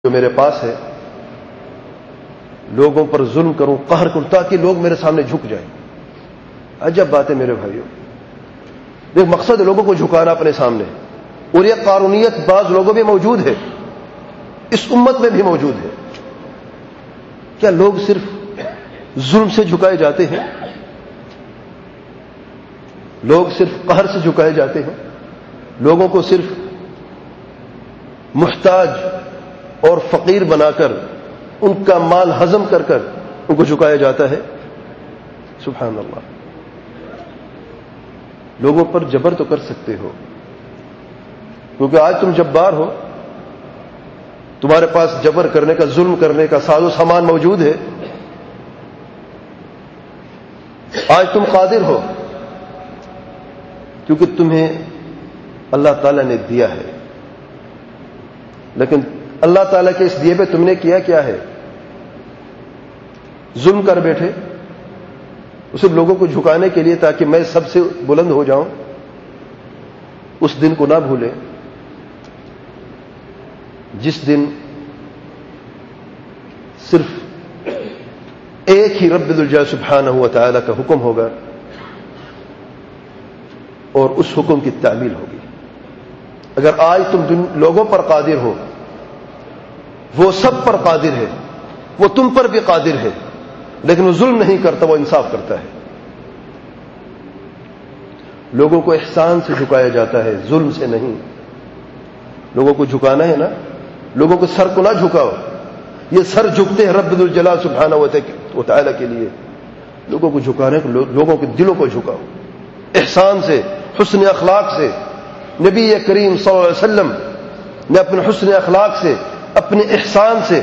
جو میرے پاس ہے لوگوں پر ظلم کروں، قہر کروں تاکہ لوگ میرے سامنے جھک جائیں۔ عجب بات ہے میرے بھائیوں، ایک مقصد ہے لوگوں کو جھکانا اپنے سامنے، اور یہ قارونیت بعض لوگوں میں موجود ہے، اس امت میں بھی موجود ہے۔ کیا لوگ صرف ظلم سے جھکائے جاتے ہیں؟ لوگ صرف قہر سے جھکائے جاتے ہیں؟ لوگوں کو صرف محتاج اور فقیر بنا کر ان کا مال ہضم کر کر ان کو جھکایا جاتا ہے؟ سبحان اللہ۔ لوگوں پر جبر تو کر سکتے ہو، کیونکہ آج تم جبار ہو، تمہارے پاس جبر کرنے کا، ظلم کرنے کا ساز و سامان موجود ہے۔ آج تم قادر ہو کیونکہ تمہیں اللہ تعالیٰ نے دیا ہے، لیکن اللہ تعالیٰ کے اس دیے پہ تم نے کیا ہے؟ ظلم کر بیٹھے اسے لوگوں کو جھکانے کے لیے تاکہ میں سب سے بلند ہو جاؤں۔ اس دن کو نہ بھولیں جس دن صرف ایک ہی رب الجلال سبحانہ و تعالی کا حکم ہوگا اور اس حکم کی تعمیل ہوگی۔ اگر آج تم لوگوں پر قادر ہو، وہ سب پر قادر ہے، وہ تم پر بھی قادر ہے، لیکن وہ ظلم نہیں کرتا، وہ انصاف کرتا ہے۔ لوگوں کو احسان سے جھکایا جاتا ہے، ظلم سے نہیں۔ لوگوں کو جھکانا ہے نا، لوگوں کو سر کو نہ جھکاؤ، یہ سر جھکتے ہیں رب الجلال سبحانہ و تعالی کے لیے۔ لوگوں کو جھکانے کو، لوگوں کے دلوں کو جھکاؤ احسان سے، حسن اخلاق سے۔ نبی کریم صلی اللہ علیہ وسلم نے اپنے حسن اخلاق سے، اپنے احسان سے،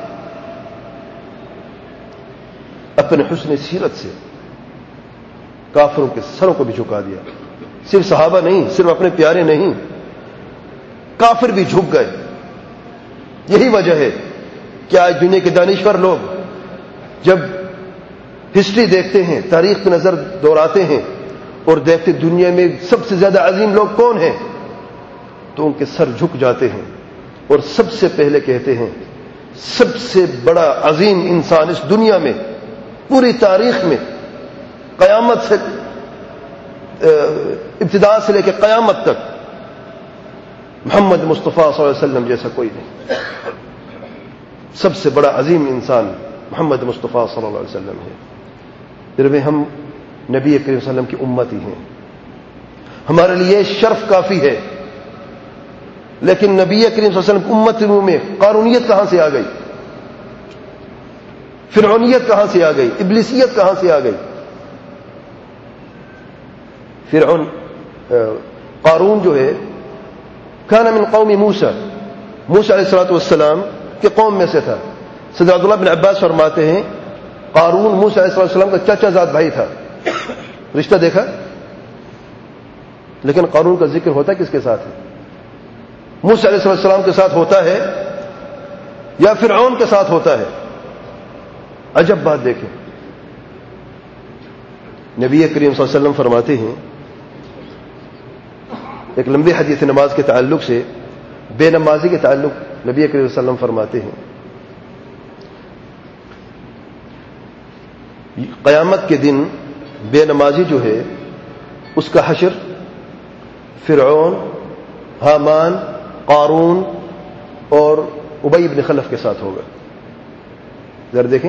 اپنے حسن سیرت سے کافروں کے سروں کو بھی جھکا دیا۔ صرف صحابہ نہیں، صرف اپنے پیارے نہیں، کافر بھی جھک گئے۔ یہی وجہ ہے کہ آج دنیا کے دانشور لوگ جب ہسٹری دیکھتے ہیں، تاریخ کی نظر دوڑاتے ہیں اور دیکھتے دنیا میں سب سے زیادہ عظیم لوگ کون ہیں، تو ان کے سر جھک جاتے ہیں اور سب سے پہلے کہتے ہیں سب سے بڑا عظیم انسان اس دنیا میں، پوری تاریخ میں، قیامت سے ابتدا سے لے کے قیامت تک محمد مصطفیٰ صلی اللہ علیہ وسلم جیسا کوئی نہیں۔ سب سے بڑا عظیم انسان محمد مصطفیٰ صلی اللہ علیہ وسلم ہے۔ پھر بھی ہم نبی کریم صلی اللہ علیہ وسلم کی امت ہی ہیں، ہمارے لیے شرف کافی ہے، لیکن نبی کریم صلی اللہ علیہ وسلم کی امت کے منہ میں قارونیت کہاں سے آ گئی؟ فرعونیت کہاں سے آ گئی؟ ابلیسیت کہاں سے آ گئی؟ قارون جو ہے کان من قوم موسیٰ علیہ السلام کے قوم میں سے تھا۔ سید عبداللہ بن عباس فرماتے ہیں قارون موسیٰ علیہ السلام کا چچا زاد بھائی تھا۔ رشتہ دیکھا؟ لیکن قارون کا ذکر ہوتا کس کے ساتھ ہے؟ موسیٰ علیہ السلام کے ساتھ ہوتا ہے یا فرعون کے ساتھ ہوتا ہے؟ عجب بات دیکھیں، نبی کریم صلی اللہ علیہ وسلم فرماتے ہیں ایک لمبی حدیث نماز کے تعلق سے، بے نمازی کے تعلق نبی کریم صلی اللہ علیہ وسلم فرماتے ہیں قیامت کے دن بے نمازی جو ہے اس کا حشر فرعون، حامان، قارون اور ابی بن خلف کے ساتھ ہوگا۔ ذرا دیکھیں،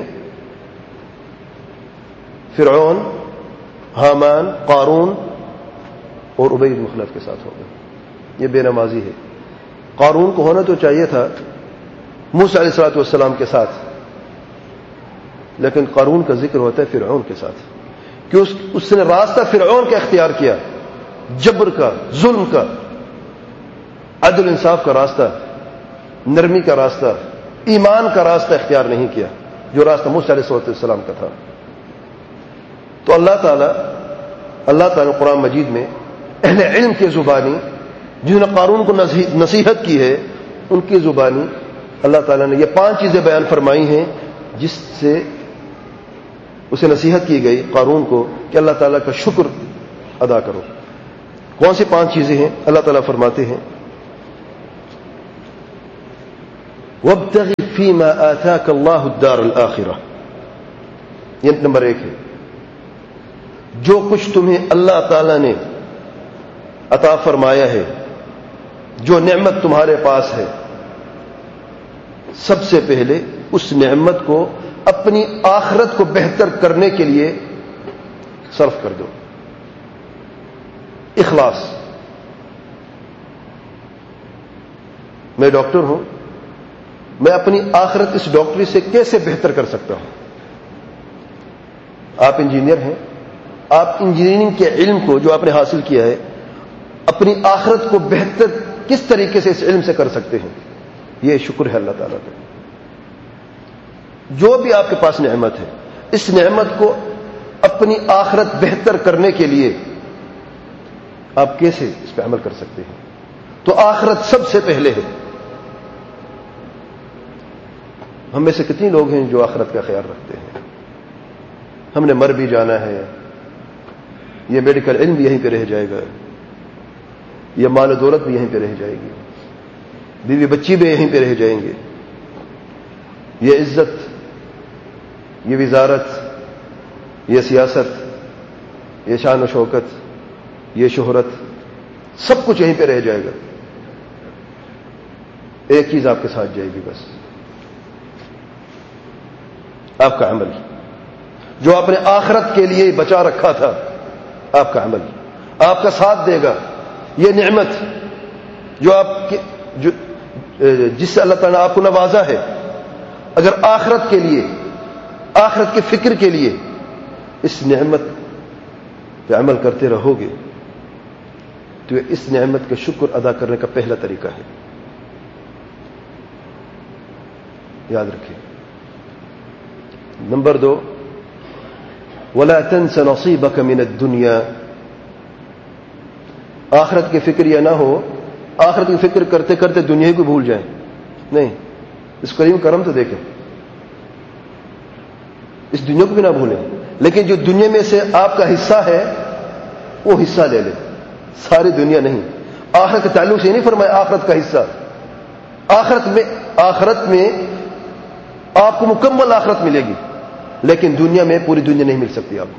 فرعون، حامان، قارون اور ابی بن خلف کے ساتھ ہوگا۔ یہ بے نمازی ہے۔ قارون کو ہونا تو چاہیے تھا موسیٰ علیہ السلام کے ساتھ، لیکن قارون کا ذکر ہوتا ہے فرعون کے ساتھ، کہ اس نے راستہ فرعون کا اختیار کیا، جبر کا، ظلم کا، عدل انصاف کا راستہ، نرمی کا راستہ، ایمان کا راستہ اختیار نہیں کیا، جو راستہ موسیٰ علیہ السلام کا تھا۔ تو اللہ تعالیٰ قرآن مجید میں اہل علم کی زبانی جنہوں نے قارون کو نصیحت کی ہے، ان کی زبانی اللہ تعالیٰ نے یہ 5 چیزیں بیان فرمائی ہیں جس سے اسے نصیحت کی گئی قارون کو کہ اللہ تعالیٰ کا شکر ادا کرو۔ کون سی 5 چیزیں ہیں؟ اللہ تعالیٰ فرماتے ہیں وابتغ فيما آتاك الله الدار الآخرة. یہ نمبر 1 ہے. جو کچھ تمہیں اللہ تعالی نے عطا فرمایا ہے، جو نعمت تمہارے پاس ہے، سب سے پہلے اس نعمت کو اپنی آخرت کو بہتر کرنے کے لیے صرف کر دو. اخلاص. میں ڈاکٹر ہوں، میں اپنی آخرت اس ڈاکٹری سے کیسے بہتر کر سکتا ہوں؟ آپ انجینئر ہیں، آپ انجینئرنگ کے علم کو جو آپ نے حاصل کیا ہے اپنی آخرت کو بہتر کس طریقے سے اس علم سے کر سکتے ہیں؟ یہ شکر ہے اللہ تعالیٰ کا. جو بھی آپ کے پاس نعمت ہے، اس نعمت کو اپنی آخرت بہتر کرنے کے لیے آپ کیسے اس پہ عمل کر سکتے ہیں؟ تو آخرت سب سے پہلے ہے. ہم میں سے کتنے لوگ ہیں جو آخرت کا خیال رکھتے ہیں؟ ہم نے مر بھی جانا ہے، یہ میڈیکل علم بھی یہیں پہ رہ جائے گا، یہ مال و دولت بھی یہیں پہ رہ جائے گی، بیوی بچی بھی یہیں پہ رہ جائیں گے، یہ عزت، یہ وزارت، یہ سیاست، یہ شان و شوکت، یہ شہرت، سب کچھ یہیں پہ رہ جائے گا. ایک چیز آپ کے ساتھ جائے گی، بس آپ کا عمل، جو آپ نے آخرت کے لیے بچا رکھا تھا. آپ کا عمل آپ کا ساتھ دے گا. یہ نعمت جو آپ کے جس سے اللہ تعالیٰ نے آپ کو نوازا ہے، اگر آخرت کے لیے، آخرت کے فکر کے لیے اس نعمت پہ عمل کرتے رہو گے تو اس نعمت کا شکر ادا کرنے کا پہلا طریقہ ہے. یاد رکھیں. نمبر 2، وَلَا تَنْسَ نَصِيبَكَ مِنَ الدُّنْيَا. آخرت کی فکر یہ نہ ہو آخرت کی فکر کرتے کرتے دنیا ہی کو بھول جائیں. نہیں، اس کریم کرم تو دیکھیں، اس دنیا کو بھی نہ بھولیں، لیکن جو دنیا میں سے آپ کا حصہ ہے وہ حصہ لے لیں. ساری دنیا نہیں. آخرت کے تعلق سے نہیں فرمایا آخرت کا حصہ. آخرت میں آپ کو مکمل آخرت ملے گی، لیکن دنیا میں پوری دنیا نہیں مل سکتی آپ کو.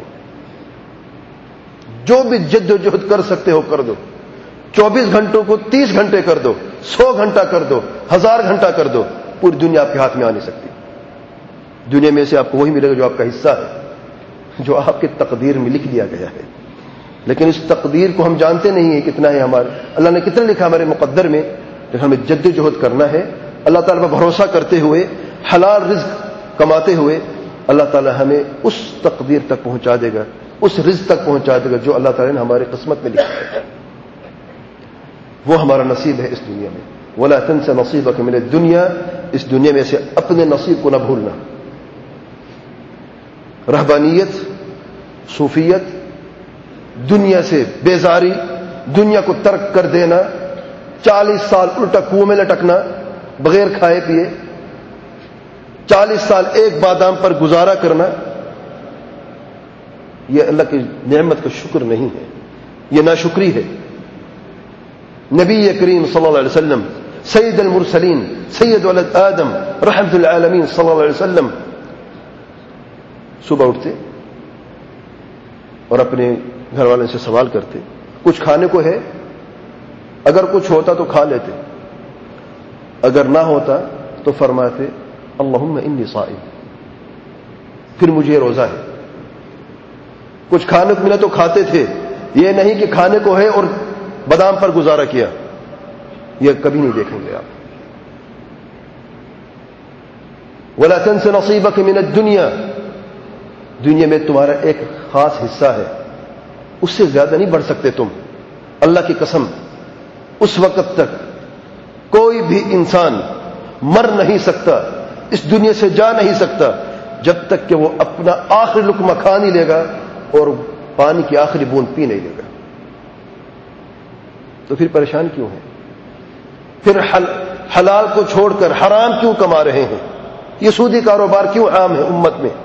جو بھی جد و جہد کر سکتے ہو کر دو. 24 گھنٹوں کو 30 گھنٹے کر دو، 100 گھنٹہ کر دو، 1000 گھنٹہ کر دو، پوری دنیا آپ کے ہاتھ میں آ نہیں سکتی. دنیا میں سے آپ کو وہی ملے گا جو آپ کا حصہ ہے، جو آپ کی تقدیر میں لکھ دیا گیا ہے. لیکن اس تقدیر کو ہم جانتے نہیں ہیں کتنا ہے ہمارے، اللہ نے کتنا لکھا ہمارے مقدر میں. لیکن ہمیں جد و جہد کرنا ہے، اللہ تعالیٰ پر بھروسہ کرتے ہوئے، حلال رزق کماتے ہوئے. اللہ تعالیٰ ہمیں اس تقدیر تک پہنچا دے گا، اس رزق تک پہنچا دے گا جو اللہ تعالیٰ نے ہماری قسمت میں لکھا ہے. وہ ہمارا نصیب ہے اس دنیا میں. وَلَا تَنْسَ نَصِيبَكَ مِنَ الدُّنْيَا. اس دنیا میں سے اپنے نصیب کو نہ بھولنا. رہبانیت، صوفیت، دنیا سے بیزاری، دنیا کو ترک کر دینا، 40 سال الٹا کنویں میں لٹکنا بغیر کھائے پیے، 40 سال ایک بادام پر گزارا کرنا، یہ اللہ کی نعمت کا شکر نہیں ہے، یہ ناشکری ہے. نبی کریم صلی اللہ علیہ وسلم، سید المرسلین، سید ولد آدم، رحمت العالمین صلی اللہ علیہ وسلم صبح اٹھتے اور اپنے گھر والوں سے سوال کرتے کچھ کھانے کو ہے؟ اگر کچھ ہوتا تو کھا لیتے، اگر نہ ہوتا تو فرماتے اللہم انی صائم، پھر مجھے روزہ ہے. کچھ کھانے کو ملا تو کھاتے تھے، یہ نہیں کہ کھانے کو ہے اور بادام پر گزارا کیا. یہ کبھی نہیں دیکھیں گے آپ. وَلَا تَنْسَ نَصِيبَكَ مِنَ الدُّنْيَا. دنیا میں تمہارا ایک خاص حصہ ہے، اس سے زیادہ نہیں بڑھ سکتے تم. اللہ کی قسم، اس وقت تک کوئی بھی انسان مر نہیں سکتا، اس دنیا سے جا نہیں سکتا جب تک کہ وہ اپنا آخری لقمہ کھا نہیں لے گا اور پانی کی آخری بوند پی نہیں لے گا. تو پھر پریشان کیوں ہیں؟ پھر حلال کو چھوڑ کر حرام کیوں کما رہے ہیں؟ یہ سودی کاروبار کیوں عام ہے امت میں؟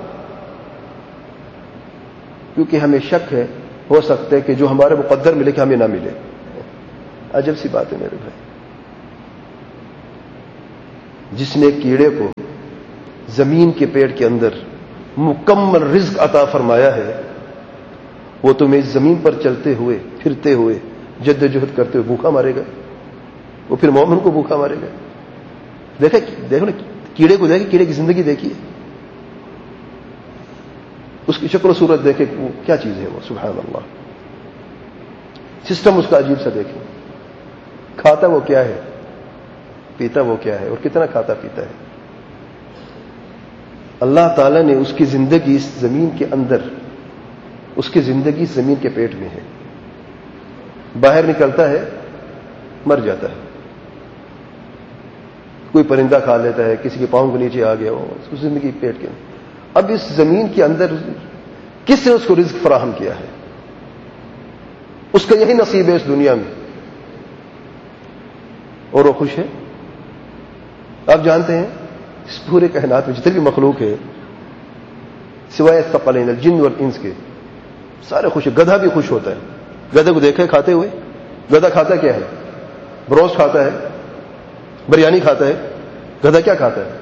کیونکہ ہمیں شک ہے، ہو سکتا ہے کہ جو ہمارے مقدر ملے کہ ہمیں نہ ملے. عجب سی بات ہے میرے بھائی. جس نے کیڑے کو زمین کے پیٹ کے اندر مکمل رزق عطا فرمایا ہے، وہ تمہیں اس زمین پر چلتے ہوئے پھرتے ہوئے جدوجہد کرتے ہوئے بھوکا مارے گا؟ وہ پھر مومن کو بھوکا مارے گا؟ دیکھو نا کیڑے کو دیکھیں، کیڑے کی زندگی دیکھیے، اس کی شکل و صورت دیکھیں، وہ کیا چیز ہے وہ، سبحان اللہ. سسٹم اس کا عجیب سا دیکھیں. کھاتا وہ کیا ہے، پیتا وہ کیا ہے، اور کتنا کھاتا پیتا ہے. اللہ تعالیٰ نے اس کی زندگی اس زمین کے اندر، اس کی زندگی زمین کے پیٹ میں ہے. باہر نکلتا ہے مر جاتا ہے، کوئی پرندہ کھا لیتا ہے، کسی کے پاؤں کے نیچے آ گیا ہو، اس کی زندگی پیٹ کے اندر. اب اس زمین کے اندر کس نے اس کو رزق فراہم کیا ہے؟ اس کا یہی نصیب ہے اس دنیا میں، اور وہ خوش ہے. آپ جانتے ہیں اس پورے کائنات میں جتنے بھی مخلوق ہے سوائے ثقلین الجن والانس کے، سارے خوش ہیں. گدھا بھی خوش ہوتا ہے. گدھے کو دیکھا ہے کھاتے ہوئے؟ گدھا کھاتا کیا ہے؟ بروسٹ کھاتا ہے، بریانی کھاتا ہے. گدھا کیا کھاتا ہے؟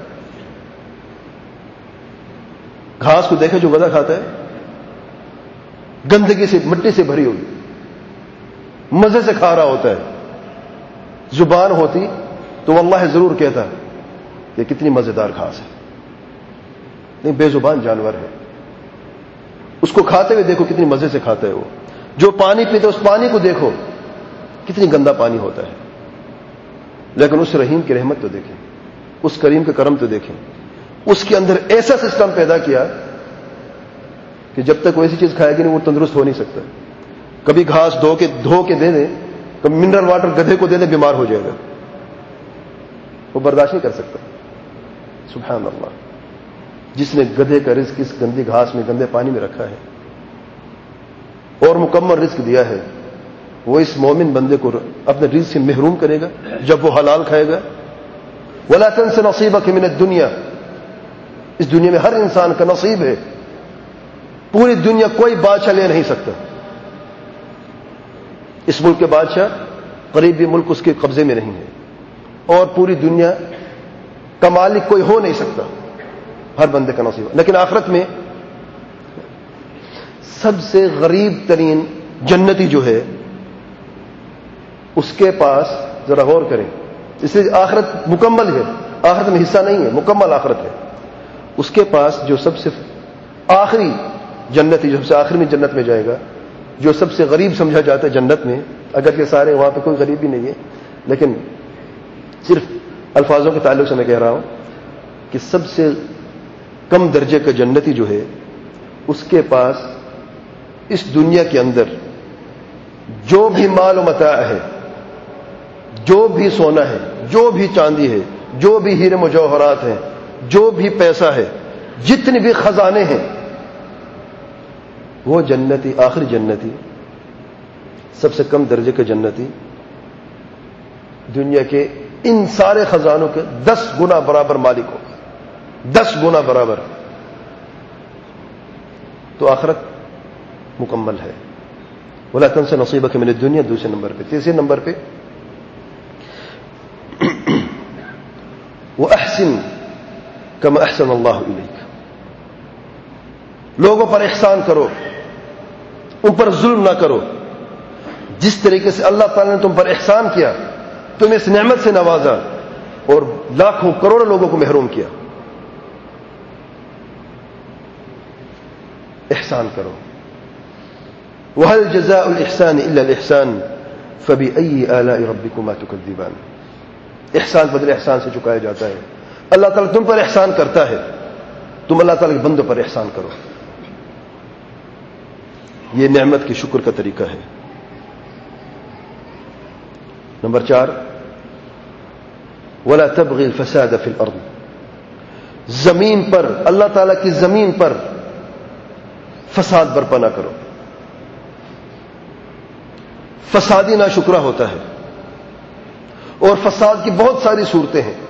گھاس کو دیکھے جو گدھا کھاتا ہے، گندگی سے مٹی سے بھری ہوئی، مزے سے کھا رہا ہوتا ہے. زبان ہوتی تو واللہ ضرور کہتا کہ کتنی مزیدار گھاس ہے، نہیں بے زبان جانور ہے. اس کو کھاتے ہوئے دیکھو کتنی مزے سے کھاتا ہے وہ. جو پانی پیتا ہے اس پانی کو دیکھو کتنی گندا پانی ہوتا ہے، لیکن اس رحیم کی رحمت تو دیکھیں، اس کریم کا کرم تو دیکھیں. اس کے اندر ایسا سسٹم پیدا کیا کہ جب تک وہ ایسی چیز کھائے گی نہیں وہ تندرست ہو نہیں سکتا. کبھی گھاس دھو کے دے دیں، کبھی منرل واٹر گدھے کو دے دیں، بیمار ہو جائے گا، وہ برداشت نہیں کر سکتا. سبحان اللہ. جس نے گدھے کا رزق اس گندی گھاس میں گندے پانی میں رکھا ہے اور مکمل رزق دیا ہے، وہ اس مومن بندے کو اپنے رزق سے محروم کرے گا جب وہ حلال کھائے گا؟ وَلَا تَنْسَ نَصِيبَكَ مِنَ الدُّنْيَا. اس دنیا میں ہر انسان کا نصیب ہے. پوری دنیا کوئی بادشاہ لے نہیں سکتا. اس ملک کے بادشاہ قریب بھی ملک اس کے قبضے میں نہیں ہے، اور پوری دنیا کا مالک کوئی ہو نہیں سکتا. ہر بندے کا نصیب. لیکن آخرت میں سب سے غریب ترین جنتی جو ہے اس کے پاس، ذرا غور کریں، اس لیے آخرت مکمل ہے، آخرت میں حصہ نہیں ہے، مکمل آخرت ہے. اس کے پاس جو سب سے آخری جنتی، جو سب سے آخری میں جنت میں جائے گا، جو سب سے غریب سمجھا جاتا ہے جنت میں، اگر یہ سارے وہاں پہ کوئی غریب بھی نہیں ہے، لیکن صرف الفاظوں کے تعلق سے میں کہہ رہا ہوں کہ سب سے کم درجے کا جنتی جو ہے اس کے پاس اس دنیا کے اندر جو بھی مال و متاع ہے، جو بھی سونا ہے، جو بھی چاندی ہے، جو بھی ہیرے مجوہرات ہیں، جو بھی پیسہ ہے، جتنے بھی خزانے ہیں، وہ جنتی، آخری جنتی، سب سے کم درجے کا جنتی دنیا کے ان سارے خزانوں کے 10 گنا برابر مالک ہوگا. 10 گنا برابر. تو آخرت مکمل ہے. وَلَا تَنْسَ نَصِيبَكَ مِنَ الدُّنْيَا. دوسرے نمبر پہ. تیسرے نمبر پہ وَأَحْسِنْ كَمَا أَحْسَنَ اللَّهُ إِلَيْكَ. لوگوں پر احسان کرو، ان پر ظلم نہ کرو. جس طریقے سے اللہ تعالیٰ نے تم پر احسان کیا، تمہیں اس نعمت سے نوازا اور لاکھوں کروڑوں لوگوں کو محروم کیا. احسان کرو. وَهَلْ جَزَاءُ الْإِحْسَانِ إِلَّا الْإِحْسَانِ فَبِأَيِّ آلَاءِ رَبِّكُمَا تُكَذِّبَانِ. احسان بدل احسان سے چکایا جاتا ہے. اللہ تعالیٰ تم پر احسان کرتا ہے، تم اللہ تعالیٰ کے بندوں پر احسان کرو. یہ نعمت کی شکر کا طریقہ ہے. نمبر 4 وَلَا تَبْغِ الْفَسَادَ فِي الْأَرْضِ. زمین پر، اللہ تعالیٰ کی زمین پر فساد برپا نہ کرو. فسادی ناشکرا ہوتا ہے، اور فساد کی بہت ساری صورتیں ہیں.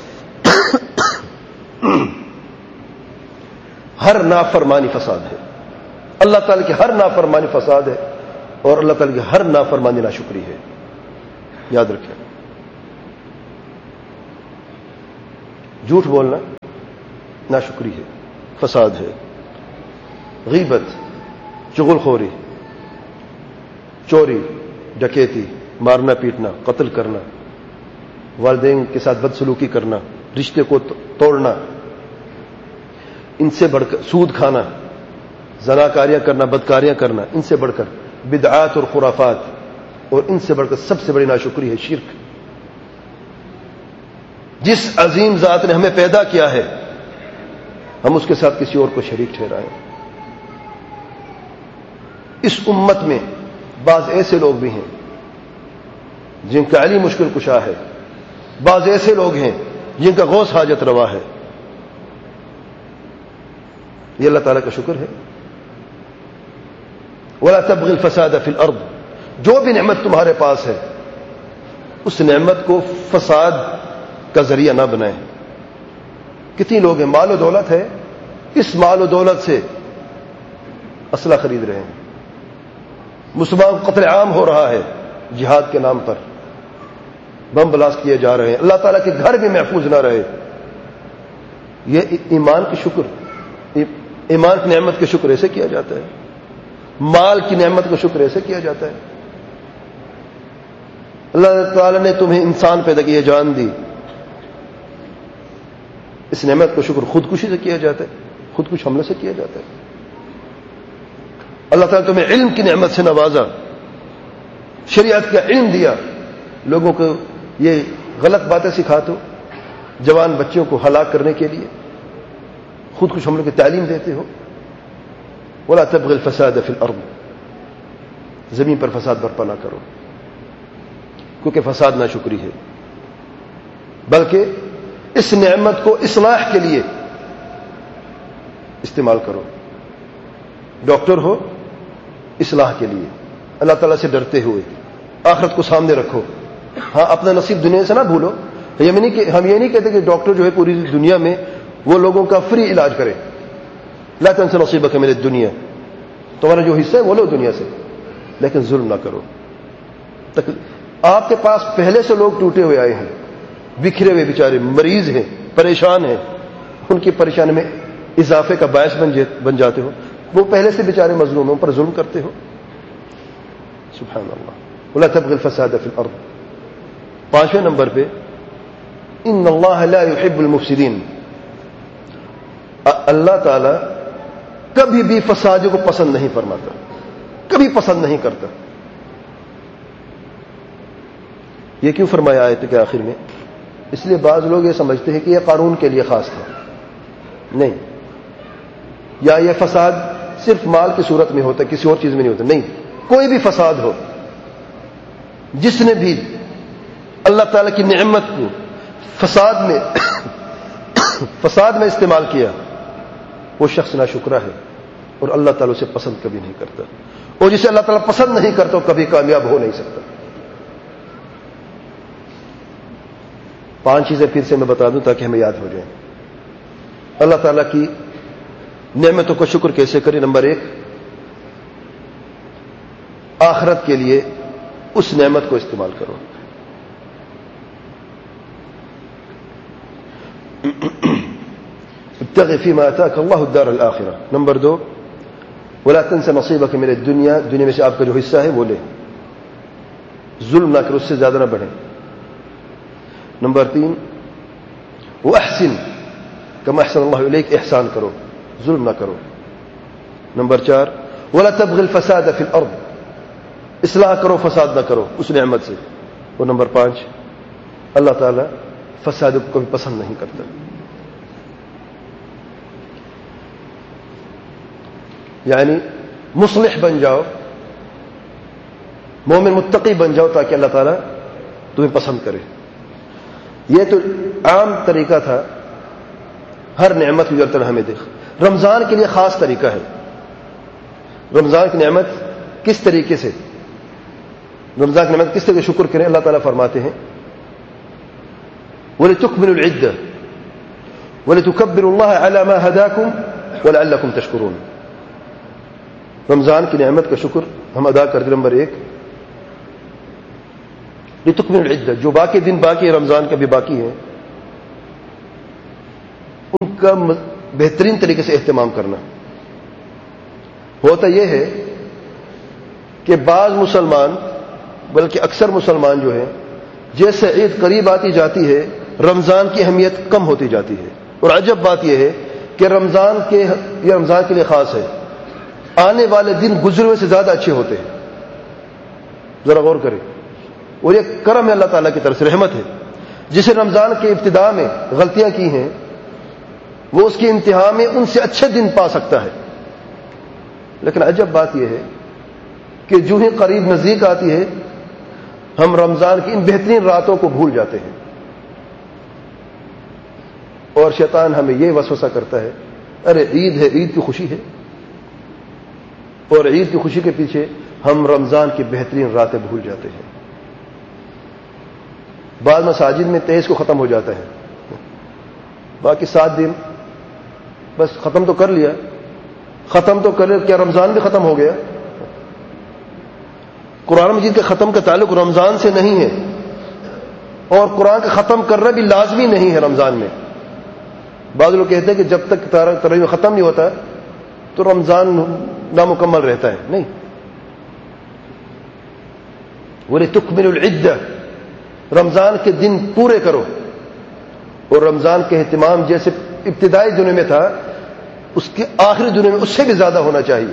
ہر نافرمانی فساد ہے. اللہ تعالیٰ کی ہر نافرمانی فساد ہے، اور اللہ تعالیٰ کی ہر نافرمانی ناشکری ہے. یاد رکھیں. جھوٹ بولنا ناشکری ہے، فساد ہے، غیبت، چغلخوری، چوری، ڈکیتی، مارنا پیٹنا، قتل کرنا، والدین کے ساتھ بدسلوکی کرنا، رشتے کو توڑنا، ان سے بڑھ کر سود کھانا، زناکاریاں کرنا، بدکاریاں کرنا، ان سے بڑھ کر بدعات اور خرافات، اور ان سے بڑھ کر سب سے بڑی ناشکری ہے شرک۔ جس عظیم ذات نے ہمیں پیدا کیا ہے ہم اس کے ساتھ کسی اور کو شریک ٹھہرائیں۔ اس امت میں بعض ایسے لوگ بھی ہیں جن کا علی مشکل کشا ہے، بعض ایسے لوگ ہیں جن کا غوث حاجت روا ہے۔ یہ اللہ تعالیٰ کا شکر ہے۔ وَلَا تَبْغِ الْفَسَادَ فِي الْأَرْضِ، جو بھی نعمت تمہارے پاس ہے اس نعمت کو فساد کا ذریعہ نہ بنائیں۔ کتنی لوگ ہیں، مال و دولت ہے، اس مال و دولت سے اسلحہ خرید رہے ہیں، مسلمان قتل عام ہو رہا ہے جہاد کے نام پر، بم بلاسٹ کیے جا رہے ہیں، اللہ تعالیٰ کے گھر بھی محفوظ نہ رہے۔ یہ ایمان کی شکر، ایمان کی نعمت کے شکر ایسے کیا جاتا ہے، مال کی نعمت کا شکر ایسے کیا جاتا ہے۔ اللہ تعالیٰ نے تمہیں انسان پیدا کیا، جان دی، اس نعمت کا شکر خودکشی سے کیا جاتا ہے، خودکش حملے سے کیا جاتا ہے۔ اللہ تعالیٰ تمہیں علم کی نعمت سے نوازا، شریعت کا علم دیا، لوگوں کو یہ غلط باتیں سکھاتے ہو، جوان بچوں کو ہلاک کرنے کے لیے خودکش حملوں کی تعلیم دیتے ہو۔ وَلَا تَبْغِ الْفَسَادَ فِي الْأَرْضِ، زمین پر فساد برپا نہ کرو، کیونکہ فساد ناشکری ہے، بلکہ اس نعمت کو اصلاح کے لیے استعمال کرو۔ ڈاکٹر ہو اصلاح کے لیے، اللہ تعالیٰ سے ڈرتے ہوئے، آخرت کو سامنے رکھو۔ ہاں، اپنا نصیب دنیا سے نہ بھولو۔ ہم یہ نہیں کہتے کہ ڈاکٹر جو ہے پوری دنیا میں وہ لوگوں کا فری علاج کرے، لا تنس نصیبک من الدنیا، تمہارا جو حصہ ہے وہ لو دنیا سے، لیکن ظلم نہ کرو۔ آپ کے پاس پہلے سے لوگ ٹوٹے ہوئے آئے ہیں، بکھرے ہوئے بیچارے، مریض ہیں، پریشان ہیں، ان کی پریشانی میں اضافے کا باعث بن جاتے ہو، وہ پہلے سے بیچارے مظلوموں پر ظلم کرتے ہو۔ سبحان اللہ۔ ولا تبغ الفساد فی الارض۔ 5ویں نمبر پہ ان اللہ لا يحب المفسدین، اللہ تعالی کبھی بھی فسادیوں کو پسند نہیں فرماتا، کبھی پسند نہیں کرتا۔ یہ کیوں فرمایا آیت کے آخر میں؟ اس لیے بعض لوگ یہ سمجھتے ہیں کہ یہ قانون کے لیے خاص تھا، نہیں، یا یہ فساد صرف مال کی صورت میں ہوتا ہے، کسی اور چیز میں نہیں ہوتا، نہیں، کوئی بھی فساد ہو، جس نے بھی اللہ تعالی کی نعمت کو فساد میں استعمال کیا وہ شخص ناشکرا ہے، اور اللہ تعالیٰ اسے پسند کبھی نہیں کرتا، اور جسے اللہ تعالیٰ پسند نہیں کرتا وہ کبھی کامیاب ہو نہیں سکتا۔ 5 چیزیں پھر سے میں بتا دوں تاکہ ہمیں یاد ہو جائیں۔ اللہ تعالیٰ کی نعمتوں کا شکر کیسے کریں؟ نمبر 1، آخرت کے لیے اس نعمت کو استعمال کرو۔ ابتغ فيما آتاك الله الدار الآخرة۔ نمبر 2، ولا تنس نصيبك من الدنيا، دنیا میں سے آپ کا جو حصہ ہے وہ لے، ظلم نہ کرو، اس سے زیادہ نہ بڑھے۔ نمبر 3، واحسن كما احسن الله اليك، احسان کرو، ظلم نہ کرو۔ نمبر 4، ولا تبغ الفساد في الارض، اصلاح کرو، فساد نہ کرو اس نعمت سے۔ اور نمبر 5، اللہ تعالی فساد کو کبھی پسند نہیں کرتا۔ یعنی مصلح بن جاؤ، مومن متقی بن جاؤ، تاکہ اللہ تعالیٰ تمہیں پسند کرے۔ یہ تو عام طریقہ تھا، ہر نعمت کی طرح ہمیں دیکھ۔ رمضان کے لیے خاص طریقہ ہے۔ رمضان کی نعمت کس طریقے سے، رمضان کی نعمت کس طرح شکر کریں؟ اللہ تعالیٰ فرماتے ہیں وَلِتُكْمِلُوا الْعِدَّةَ وَلِتُكَبِّرُوا اللَّهَ عَلَى مَا هَدَاكُمْ وَلَعَلَّكُمْ تَشْكُرُونَ۔ رمضان کی نعمت کا شکر ہم ادا کرتے۔ نمبر 1، لِتُكْمِلُوا الْعِدَّةَ، جو باقی دن باقی ہے، رمضان کا بھی باقی ہے، ان کا بہترین طریقے سے اہتمام کرنا. ہوتا یہ ہے کہ بعض مسلمان بلکہ اکثر مسلمان جو ہیں جیسے عید قریب آتی جاتی ہے رمضان کی اہمیت کم ہوتی جاتی ہے. اور عجب بات یہ ہے کہ رمضان کے لیے خاص ہے, آنے والے دن گزرے ہوئے سے زیادہ اچھے ہوتے ہیں. ذرا غور کریں. اور یہ کرم ہے اللہ تعالیٰ کی طرف سے, رحمت ہے. جسے رمضان کے ابتدا میں غلطیاں کی ہیں وہ اس کی انتہا میں ان سے اچھے دن پا سکتا ہے. لیکن عجب بات یہ ہے کہ جو ہی قریب نزدیک آتی ہے ہم رمضان کی ان بہترین راتوں کو بھول جاتے ہیں. اور شیطان ہمیں یہ وسوسہ کرتا ہے, ارے عید ہے, عید کی خوشی ہے, اور عید کی خوشی کے پیچھے ہم رمضان کی بہترین راتیں بھول جاتے ہیں. بعض مساجد میں 23 کو ختم ہو جاتا ہے, باقی 7 دن بس ختم تو کر لیا. ختم تو کر لیا, کیا رمضان بھی ختم ہو گیا؟ قرآن مجید کے ختم کا تعلق رمضان سے نہیں ہے, اور قرآن کا ختم کرنا بھی لازمی نہیں ہے رمضان میں. بعض لوگ کہتے ہیں کہ جب تک تراویح ختم نہیں ہوتا تو رمضان نامکمل رہتا ہے. نہیں, وَلِتُكْمِلُوا الْعِدَّةَ, رمضان کے دن پورے کرو. اور رمضان کے اہتمام جیسے ابتدائی دنوں میں تھا اس کے آخری دنوں میں اس سے بھی زیادہ ہونا چاہیے.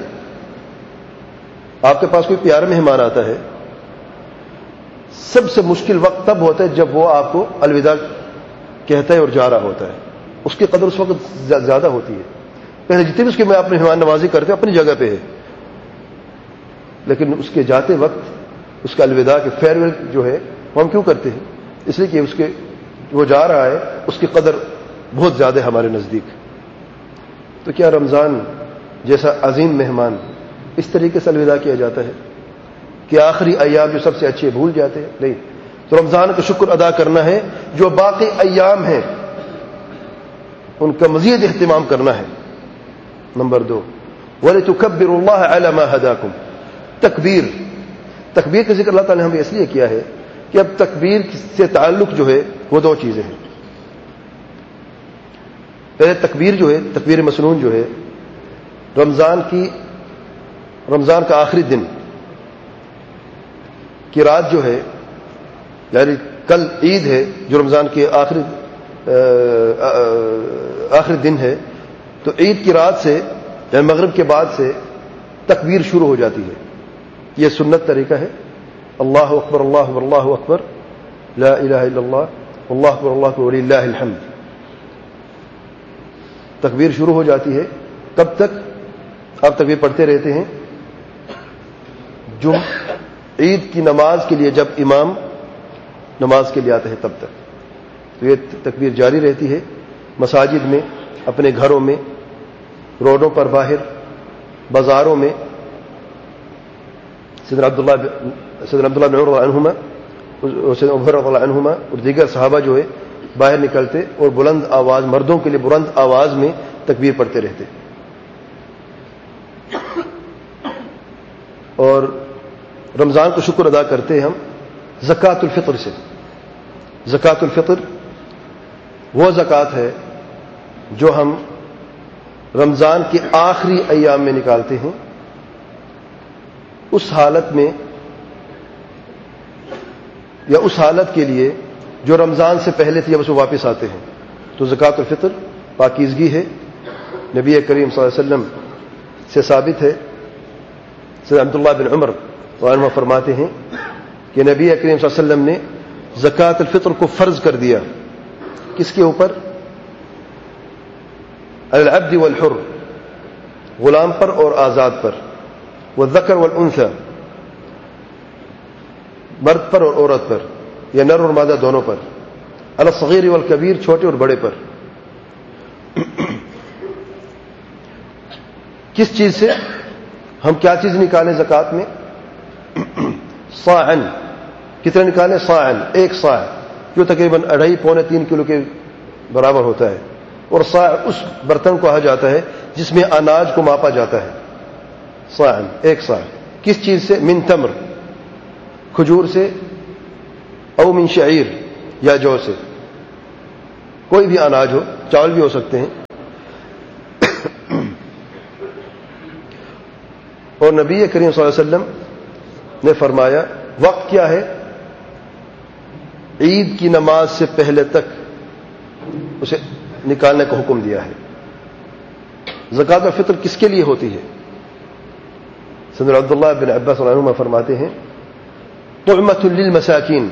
آپ کے پاس کوئی پیارا مہمان آتا ہے, سب سے مشکل وقت تب ہوتا ہے جب وہ آپ کو الوداع کہتا ہے اور جا رہا ہوتا ہے. اس کی قدر اس وقت زیادہ ہوتی ہے. پہلے جتنے بھی اس کے میں اپنے مہمان نوازی کرتے اپنی جگہ پہ ہے, لیکن اس کے جاتے وقت اس کا الوداع کے فیئر ویل جو ہے وہ ہم کیوں کرتے ہیں؟ اس لیے کہ اس کے وہ جا رہا ہے اس کی قدر بہت زیادہ ہے ہمارے نزدیک. تو کیا رمضان جیسا عظیم مہمان اس طریقے سے الوداع کیا جاتا ہے کہ آخری ایام جو سب سے اچھے بھول جاتے ہیں؟ نہیں. تو رمضان کا شکر ادا کرنا ہے, جو باقی ایام ہیں ان کا مزید اہتمام کرنا ہے. نمبر 2, وَلِتُكَبِّرُوا اللَّهَ عَلَى مَا هَدَاكُمْ. تکبیر کا ذکر اللہ تعالیٰ نے ہمیں اس لیے کیا ہے کہ اب تکبیر سے تعلق جو ہے وہ 2 چیزیں ہیں. پہلے تکبیر جو ہے, تکبیر مسنون جو ہے, رمضان کا آخری دن کی رات جو ہے, یعنی کل عید ہے جو رمضان کے آخری دن ہے, تو عید کی رات سے یعنی مغرب کے بعد سے تکبیر شروع ہو جاتی ہے. یہ سنت طریقہ ہے. اللہ اکبر اللہ اکبر اللہ اکبر لا الہ الا اللہ اللہ اکبر اللہ اکبر وللہ الحمد. تکبیر شروع ہو جاتی ہے. تب تک آپ تکبیر پڑھتے رہتے ہیں. عید کی نماز کے لیے جب امام نماز کے لیے آتا ہے تب تک تو یہ تکبیر جاری رہتی ہے. مساجد میں, اپنے گھروں میں, روڈوں پر, باہر بازاروں میں. سیدنا عبداللہ بن عمر عنہما اور سیدنا عمر رضی اللہ عنہما اور دیگر صحابہ جو ہے باہر نکلتے اور بلند آواز, مردوں کے لیے بلند آواز میں تکبیر پڑھتے رہتے. اور رمضان کو شکر ادا کرتے ہیں ہم زکوٰۃ الفطر سے. زکوٰۃ الفطر وہ زکوٰۃ ہے جو ہم رمضان کے آخری ایام میں نکالتے ہیں, اس حالت میں یا اس حالت کے لیے جو رمضان سے پہلے تھی, جب اسے واپس آتے ہیں. تو زکوٰۃ الفطر پاکیزگی ہے. نبی کریم صلی اللہ علیہ وسلم سے ثابت ہے. سیدنا عبداللہ بن عمر عنہ فرماتے ہیں کہ نبی کریم صلی اللہ علیہ وسلم نے زکوٰۃ الفطر کو فرض کر دیا. کس کے اوپر؟ العبد والحر, غلام پر اور آزاد پر. والذکر والانثى, مرد پر اور عورت پر, یا نر اور مادہ دونوں پر. الصغیر والکبیر, چھوٹے اور بڑے پر. کس چیز سے ہم کیا چیز نکالیں زکوٰۃ میں؟ صاعن. کتنا نکالیں؟ صاعن, 1 صاع جو تقریباً 2.5-3 کلو کے برابر ہوتا ہے. اور صاع اس برتن کو کہا جاتا ہے جس میں اناج کو ماپا جاتا ہے. صاعن 1 صاع. کس چیز سے؟ من تمر, کھجور سے, او من شعیر, یا جو سے, کوئی بھی اناج ہو چاول بھی ہو سکتے ہیں. اور نبی کریم صلی اللہ علیہ وسلم نے فرمایا وقت کیا ہے؟ عید کی نماز سے پہلے تک اسے نکالنے کا حکم دیا ہے. زکوٰۃ الفطر کس کے لیے ہوتی ہے؟ سیدنا عبداللہ بن عباس رضی اللہ عنہما فرماتے ہیں طعمۃ للمساکین،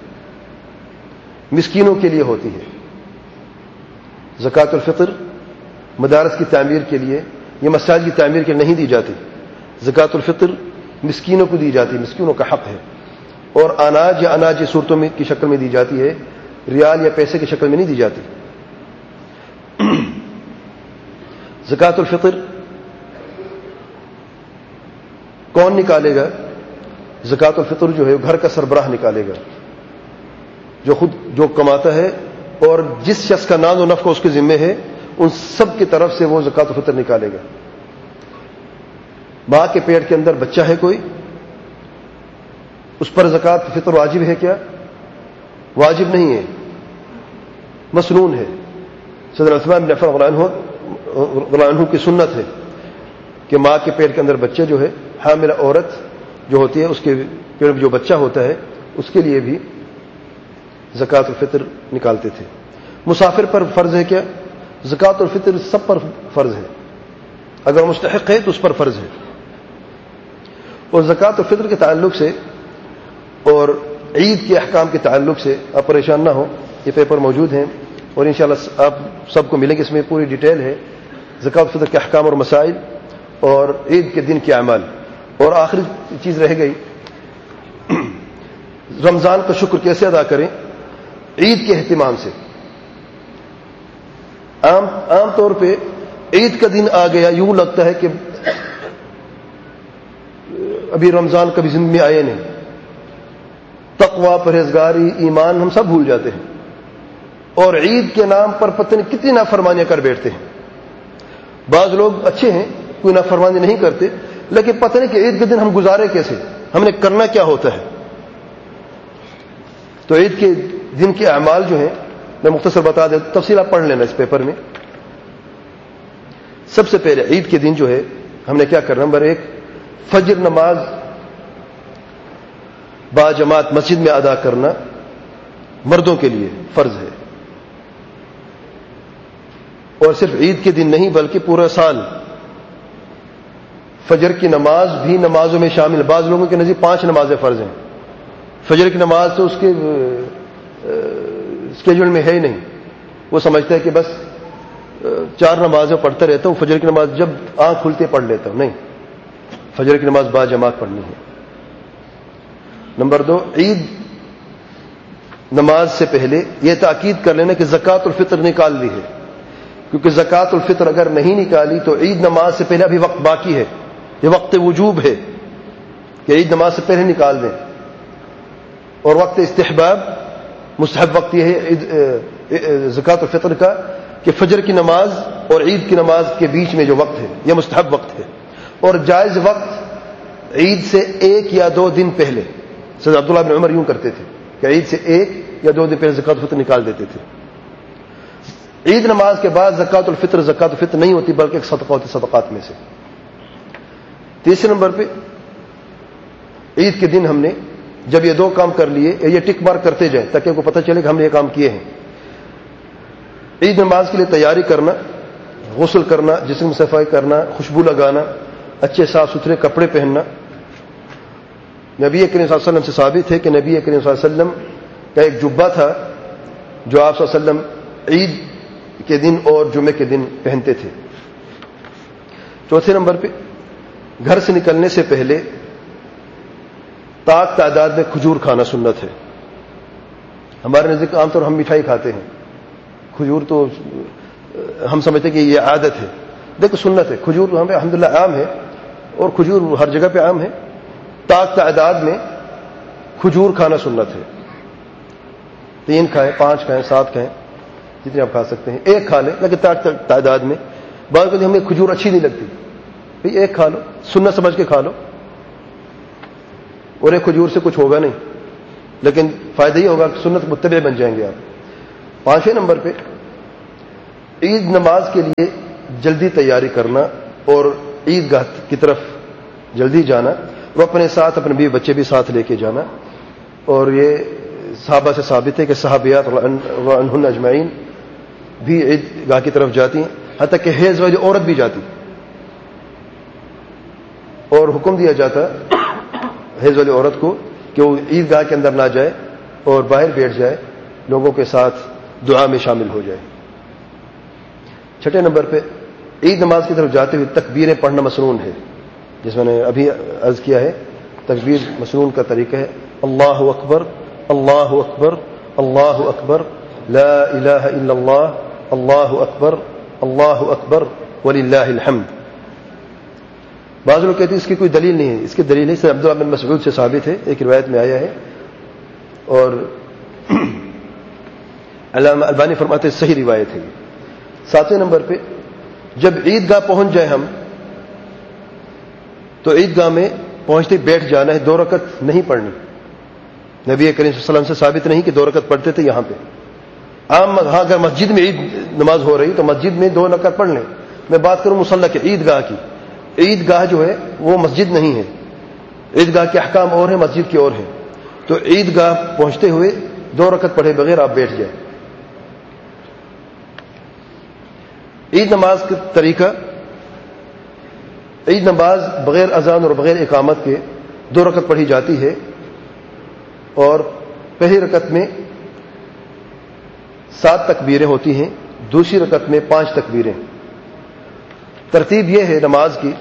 مسکینوں کے لیے ہوتی ہے. زکوٰۃ الفطر مدارس کی تعمیر کے لیے یا مساجد کی تعمیر کے لیے نہیں دی جاتی. زکوٰۃ الفطر مسکینوں کو دی جاتی، مسکینوں کا حق ہے. اور اناج یا اناج صورتوں میں کی شکل میں دی جاتی ہے، ریال یا پیسے کی شکل میں نہیں دی جاتی. زکوٰۃ الفطر کون نکالے گا؟ زکوٰۃ الفطر جو ہے گھر کا سربراہ نکالے گا، جو خود جو کماتا ہے اور جس شخص کا نان و نفع اس کے ذمے ہے ان سب کی طرف سے وہ زکوٰۃ الفطر نکالے گا. ماں کے پیٹ کے اندر بچہ ہے کوئی، اس پر زکوٰۃ الفطر واجب ہے کیا؟ واجب نہیں ہے، مسنون ہے. سیدنا عثمان بن عفان رضی اللہ عنہ کی سنت ہے کہ ماں کے پیٹ کے اندر بچے جو ہے، حاملہ عورت جو ہوتی ہے اس کے پیٹ میں جو بچہ ہوتا ہے اس کے لیے بھی زکوٰۃ الفطر نکالتے تھے. مسافر پر فرض ہے کیا؟ زکوٰۃ الفطر سب پر فرض ہے، اگر مستحق ہے تو اس پر فرض ہے. اور زکوٰۃ الفطر کے تعلق سے اور عید کے احکام کے تعلق سے آپ پریشان نہ ہو، یہ پیپر موجود ہیں اور انشاءاللہ آپ سب کو ملیں گے. اس میں پوری ڈیٹیل ہے زکوٰۃ الفطر کے احکام اور مسائل اور عید کے دن کے اعمال. اور آخری چیز رہ گئی، رمضان کا شکر کیسے ادا کریں؟ عید کے اہتمام سے. عام طور پہ عید کا دن آ گیا یوں لگتا ہے کہ ابھی رمضان کبھی زندگی میں آئے نہیں. تقوی، پرہیزگاری، ایمان ہم سب بھول جاتے ہیں اور عید کے نام پر پتہ نہیں کتنی نافرمانیاں کر بیٹھتے ہیں. بعض لوگ اچھے ہیں، کوئی نافرمانی نہیں کرتے، لیکن پتہ نہیں کہ عید کے دن ہم گزارے کیسے، ہم نے کرنا کیا ہوتا ہے. تو عید کے دن کے اعمال جو ہیں میں مختصر بتا دیں، تفصیل آپ پڑھ لینا اس پیپر میں. سب سے پہلے عید کے دن جو ہے ہم نے کیا کرنا؟ نمبر 1، فجر نماز با جماعت مسجد میں ادا کرنا مردوں کے لیے فرض ہے. اور صرف عید کے دن نہیں بلکہ پورا سال فجر کی نماز بھی نمازوں میں شامل. بعض لوگوں کے نزدیک 5 نمازیں فرض ہیں. فجر کی نماز تو اس کے اسکیجول میں ہے ہی نہیں. وہ سمجھتا ہے کہ بس 4 نمازیں پڑھتا رہتا ہوں، فجر کی نماز جب آنکھ کھلتی ہے پڑھ لیتا ہوں. نہیں، فجر کی نماز با جماعت پڑھنی ہے. نمبر 2، عید نماز سے پہلے یہ تاکید کر لینا کہ زکوٰۃ الفطر نکال لی ہے، کیونکہ زکوٰۃ الفطر اگر نہیں نکالی تو عید نماز سے پہلے ابھی وقت باقی ہے. یہ وقت وجوب ہے کہ عید نماز سے پہلے نکال دیں. اور وقت استحباب، مستحب وقت یہ ہے زکوٰۃ الفطر کا کہ فجر کی نماز اور عید کی نماز کے بیچ میں جو وقت ہے یہ مستحب وقت ہے. اور جائز وقت عید سے 1 یا 2 دن پہلے. سیدنا عبداللہ بن عمر یوں کرتے تھے کہ عید سے 1 یا 2 دن پہلے زکوٰۃ الفطر نکال دیتے تھے. عید نماز کے بعد زکوٰۃ الفطر نہیں ہوتی بلکہ ایک صدقہ ہوتی صدقات میں سے. تیسرے نمبر پہ عید کے دن ہم نے جب یہ 2 کام کر لیے، یہ ٹک مارک کرتے جائیں تاکہ کو پتہ چلے کہ ہم نے یہ کام کیے ہیں. عید نماز کے لیے تیاری کرنا، غسل کرنا، جسم صفائی کرنا، خوشبو لگانا، اچھے صاف ستھرے کپڑے پہننا. نبی کریم صلی اللہ علیہ وسلم سے ثابت ہے کہ نبی کریم صلی اللہ علیہ وسلم کا ایک جبہ تھا جو آپ صلی اللہ علیہ وسلم عید کے دن اور جمعے کے دن پہنتے تھے. چوتھے نمبر پہ گھر سے نکلنے سے پہلے طاق تعداد میں کھجور کھانا سنت ہے. ہمارے نزدیک عام طور ہم مٹھائی کھاتے ہیں، کھجور تو ہم سمجھتے کہ یہ عادت ہے. دیکھو سنت ہے، کھجور ہمیں الحمدللہ عام ہے اور کھجور ہر جگہ پہ عام ہے. طاق تعداد میں کھجور کھانا سنت ہے. 3 کھائیں، 5 کھائیں، 7 کھائیں، جتنے آپ کھا سکتے ہیں. 1 کھا لیں لیکن طاق تعداد میں. بعض اوقات ہمیں کھجور اچھی نہیں لگتی، 1 کھا لو، سنت سمجھ کے کھا لو. اور 1 کھجور سے کچھ ہوگا نہیں لیکن فائدہ ہی ہوگا کہ سنت متبع بن جائیں گے آپ. 5ویں نمبر پہ عید نماز کے لیے جلدی تیاری کرنا اور عید گاہ کی طرف جلدی جانا، اور اپنے ساتھ اپنے بیوی بچے بھی ساتھ لے کے جانا. اور یہ صحابہ سے ثابت ہے کہ صحابیات عنہن اجمعین بھی عید گاہ کی طرف جاتی ہیں، حتیٰ کہ حیض والی عورت بھی جاتی، اور حکم دیا جاتا حیض والی عورت کو کہ وہ عید گاہ کے اندر نہ جائے اور باہر بیٹھ جائے، لوگوں کے ساتھ دعا میں شامل ہو جائے. چھٹے نمبر پہ عید نماز کی طرف جاتے ہوئے تکبیریں پڑھنا مسنون ہے، جس میں نے ابھی عرض کیا ہے. تکبیر مسنون کا طریقہ ہے اللہ اکبر اللہ اکبر اللہ اکبر لا الہ الا اللہ اللہ اکبر وللہ الحمد. بعض لوگ کہتے ہیں اس کی کوئی دلیل نہیں ہے. اس کی دلیل ہے عبداللہ بن مسعود سے ثابت ہے، ایک روایت میں آیا ہے، اور علامہ البانی فرماتے ہیں صحیح روایت ہے. 7ویں نمبر پہ جب عید گاہ پہنچ جائے ہم تو عید گاہ میں پہنچتے بیٹھ جانا ہے، 2 رکعت نہیں پڑھنی. نبی کریم صلی اللہ علیہ وسلم سے ثابت نہیں کہ 2 رکعت پڑھتے تھے. یہاں پہ عام اگر مسجد میں عید نماز ہو رہی تو مسجد میں 2 رکعت پڑھ لیں. میں بات کروں مصلی کی، عید گاہ کی. عید گاہ جو ہے وہ مسجد نہیں ہے، عید گاہ کے احکام اور ہیں، مسجد کے اور ہیں. تو عید گاہ پہنچتے ہوئے 2 رکعت پڑھے بغیر آپ بیٹھ جائیں. عید نماز کا طریقہ، عید نماز بغیر اذان اور بغیر اقامت کے 2 رکعت پڑھی جاتی ہے، اور پہلی رکعت میں 7 تکبیریں ہوتی ہیں، دوسری رکعت میں 5 تکبیریں. ترتیب یہ ہے نماز کی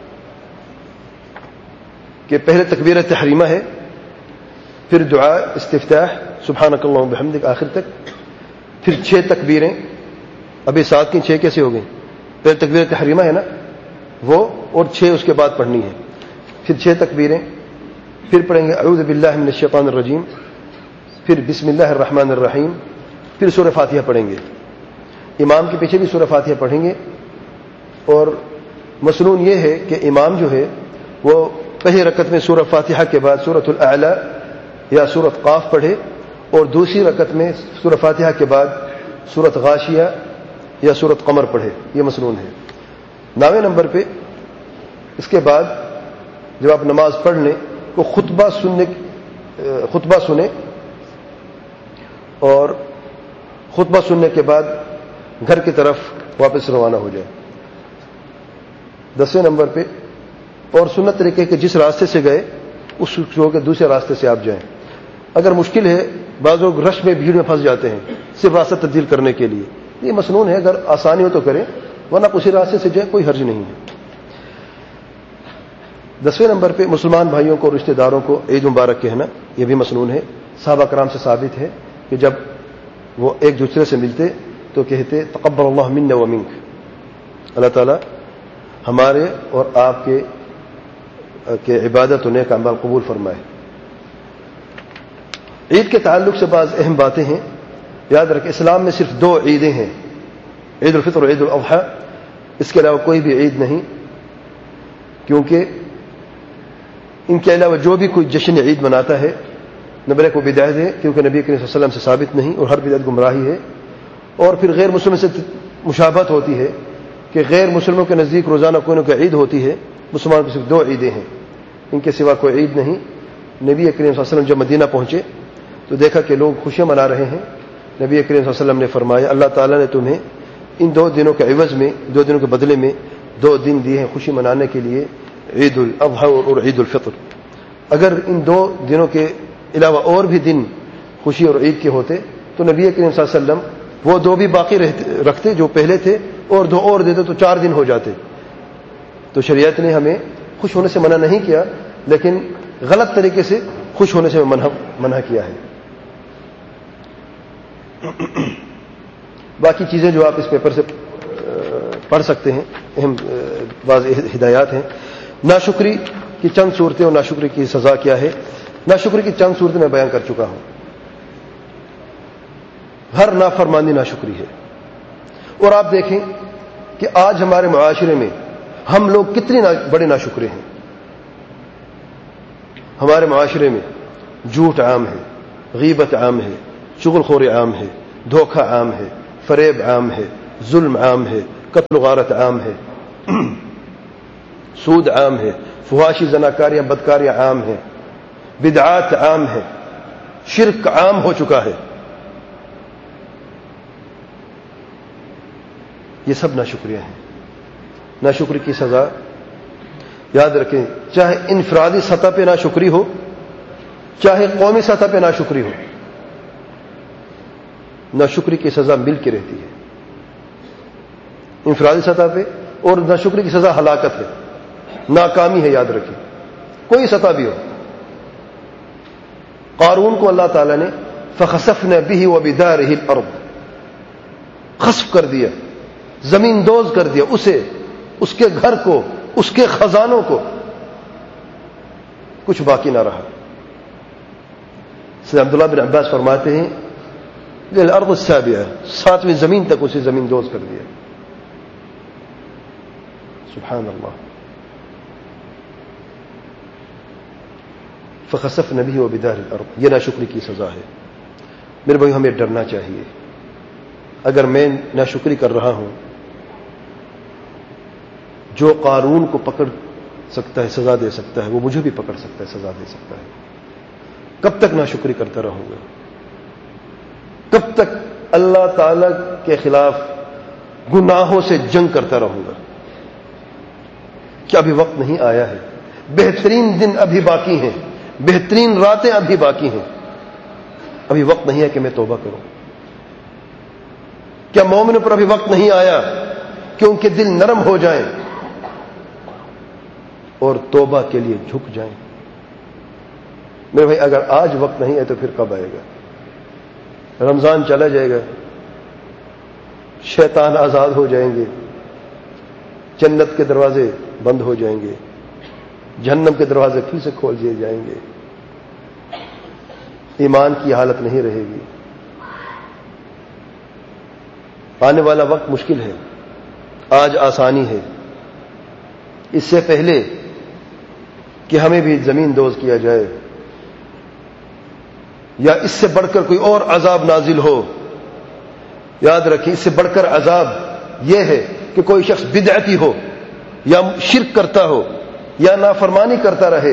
کہ پہلے تکبیر تحریمہ ہے، پھر دعا استفتاح سبحانک اللہم وبحمدک آخر تک، پھر 6 تکبیریں. ابھی 7 کی 6 کیسے ہو گئی؟ پہلے تکبیر تحریمہ ہے نا وہ، اور 6 اس کے بعد پڑھنی ہے. پھر 6 تکبیریں، پھر پڑھیں گے اعوذ باللہ من الشیطان الرجیم، پھر بسم اللہ الرحمن الرحیم، پھر سورہ فاتحہ پڑھیں گے. امام کے پیچھے بھی سورہ فاتحہ پڑھیں گے. اور مسنون یہ ہے کہ امام جو ہے وہ پہلی رکعت میں سورہ فاتحہ کے بعد سورۃ الاعلی یا سورۃ قاف پڑھے، اور دوسری رکعت میں سورہ فاتحہ کے بعد سورۃ غاشیہ یا سورۃ قمر پڑھے. یہ مسنون ہے. 9ویں نمبر پہ اس کے بعد جب آپ نماز پڑھ لیں تو خطبہ سنیں، اور خطبہ سننے کے بعد گھر کی طرف واپس روانہ ہو جائے. 10ویں نمبر پہ اور سنت طریقے کہ جس راستے سے گئے اس چھوڑ کے دوسرے راستے سے آپ جائیں. اگر مشکل ہے، بعض لوگ رش میں بھیڑ میں پھنس جاتے ہیں صرف راستہ تبدیل کرنے کے لیے، یہ مسنون ہے. اگر آسانی ہو تو کریں، ورنہ اسی راستے سے جائیں، کوئی حرج نہیں ہے. 10ویں نمبر پہ مسلمان بھائیوں کو اور رشتہ داروں کو عید مبارک کہنا، یہ بھی مسنون ہے. صحابہ کرام سے ثابت ہے کہ جب وہ ایک دوسرے سے ملتے تو کہتے تقبل اللہ منا ومنک، اللہ تعالیٰ ہمارے اور آپ کے عبادت و نیک اعمال قبول فرمائے. عید کے تعلق سے بعض اہم باتیں ہیں. یاد رکھیں اسلام میں صرف 2 عیدیں ہیں، عید الفطر اور عید الاضحیٰ. اس کے علاوہ کوئی بھی عید نہیں، کیونکہ ان کے علاوہ جو بھی کوئی جشن عید مناتا ہے نبی کو بدعت ہے، کیونکہ نبی کریم صلی اللہ علیہ وسلم سے ثابت نہیں، اور ہر بدعت گمراہی ہے. اور پھر غیر مسلم سے مشابہت ہوتی ہے کہ غیر مسلموں کے نزدیک روزانہ کوئی نہ کوئی عید ہوتی ہے. مسلمان کو صرف 2 عیدیں ہیں، ان کے سوا کوئی عید نہیں. نبی کریم صلی اللہ علیہ وسلم جب مدینہ پہنچے تو دیکھا کہ لوگ خوشیاں منا رہے ہیں. نبی کریم صلی اللہ علیہ وسلم نے فرمایا اللہ تعالیٰ نے تمہیں ان 2 دنوں کے عوض میں، 2 دنوں کے بدلے میں 2 دن دیے ہیں خوشی منانے کے لیے، عید الاضحیٰ اور عید الفطر. اگر ان 2 دنوں کے علاوہ اور بھی دن خوشی اور عید کے ہوتے تو نبی کریم صلی اللہ علیہ وسلم وہ 2 بھی باقی رکھتے جو پہلے تھے، اور 2 اور دیتے تو 4 دن ہو جاتے. تو شریعت نے ہمیں خوش ہونے سے منع نہیں کیا، لیکن غلط طریقے سے خوش ہونے سے منع کیا ہے. باقی چیزیں جو آپ اس پیپر سے پڑھ سکتے ہیں، اہم بعض ہدایات ہیں. ناشکری کی چند صورتیں اور ناشکری کی سزا کیا ہے. ناشکری کی چند صورتیں میں بیان کر چکا ہوں. ہر نافرمانی ناشکری ہے. اور آپ دیکھیں کہ آج ہمارے معاشرے میں ہم لوگ کتنے بڑے ناشکرے ہیں. ہمارے معاشرے میں جھوٹ عام ہے، غیبت عام ہے، چغل خوری عام ہے، دھوکہ عام ہے، فریب عام ہے، ظلم عام ہے، قتل و غارت عام ہے، سود عام ہے، فحاشی زناکاریاں بدکاریاں عام ہیں، بدعات عام ہے، شرک عام ہو چکا ہے. یہ سب ناشکریاں ہیں. ناشکری کی سزا یاد رکھیں، چاہے انفرادی سطح پہ ناشکری ہو، چاہے قومی سطح پہ ناشکری ہو، ناشکری کی سزا مل کے رہتی ہے. انفرادی سطح پہ اور ناشکری کی سزا ہلاکت ہے، ناکامی ہے. یاد رکھیں کوئی سطح بھی ہو. قارون کو اللہ تعالیٰ نے فخسفنا به وبداره الارض، خسف کر دیا، زمین دوز کر دیا اسے، اس کے گھر کو، اس کے خزانوں کو، کچھ باقی نہ رہا. سید عبداللہ بن عباس فرماتے ہیں الارض السابعہ، 7ویں زمین تک اسے زمین دوز کر دیا. سبحان اللہ. فخسفنا به وبداره الارض، یہ ناشکری کی سزا ہے. میرے بھائی ہمیں ڈرنا چاہیے. اگر میں ناشکری کر رہا ہوں، جو قارون کو پکڑ سکتا ہے، سزا دے سکتا ہے، وہ مجھے بھی پکڑ سکتا ہے، سزا دے سکتا ہے. کب تک ناشکری کرتا رہوں گا؟ کب تک اللہ تعالی کے خلاف گناہوں سے جنگ کرتا رہوں گا؟ کیا ابھی وقت نہیں آیا ہے؟ بہترین دن ابھی باقی ہیں، بہترین راتیں ابھی باقی ہیں. ابھی وقت نہیں ہے کہ میں توبہ کروں؟ کیا مومنوں پر ابھی وقت نہیں آیا کہ ان کے دل نرم ہو جائیں اور توبہ کے لیے جھک جائیں؟ میرے بھائی اگر آج وقت نہیں ہے تو پھر کب آئے گا؟ رمضان چلا جائے گا، شیطان آزاد ہو جائیں گے، جنت کے دروازے بند ہو جائیں گے، جہنم کے دروازے پھر سے کھول دیے جائیں گے، ایمان کی حالت نہیں رہے گی. آنے والا وقت مشکل ہے، آج آسانی ہے. اس سے پہلے کہ ہمیں بھی زمین دوز کیا جائے یا اس سے بڑھ کر کوئی اور عذاب نازل ہو، یاد رکھیں اس سے بڑھ کر عذاب یہ ہے کہ کوئی شخص بدعتی ہو یا شرک کرتا ہو یا نافرمانی کرتا رہے،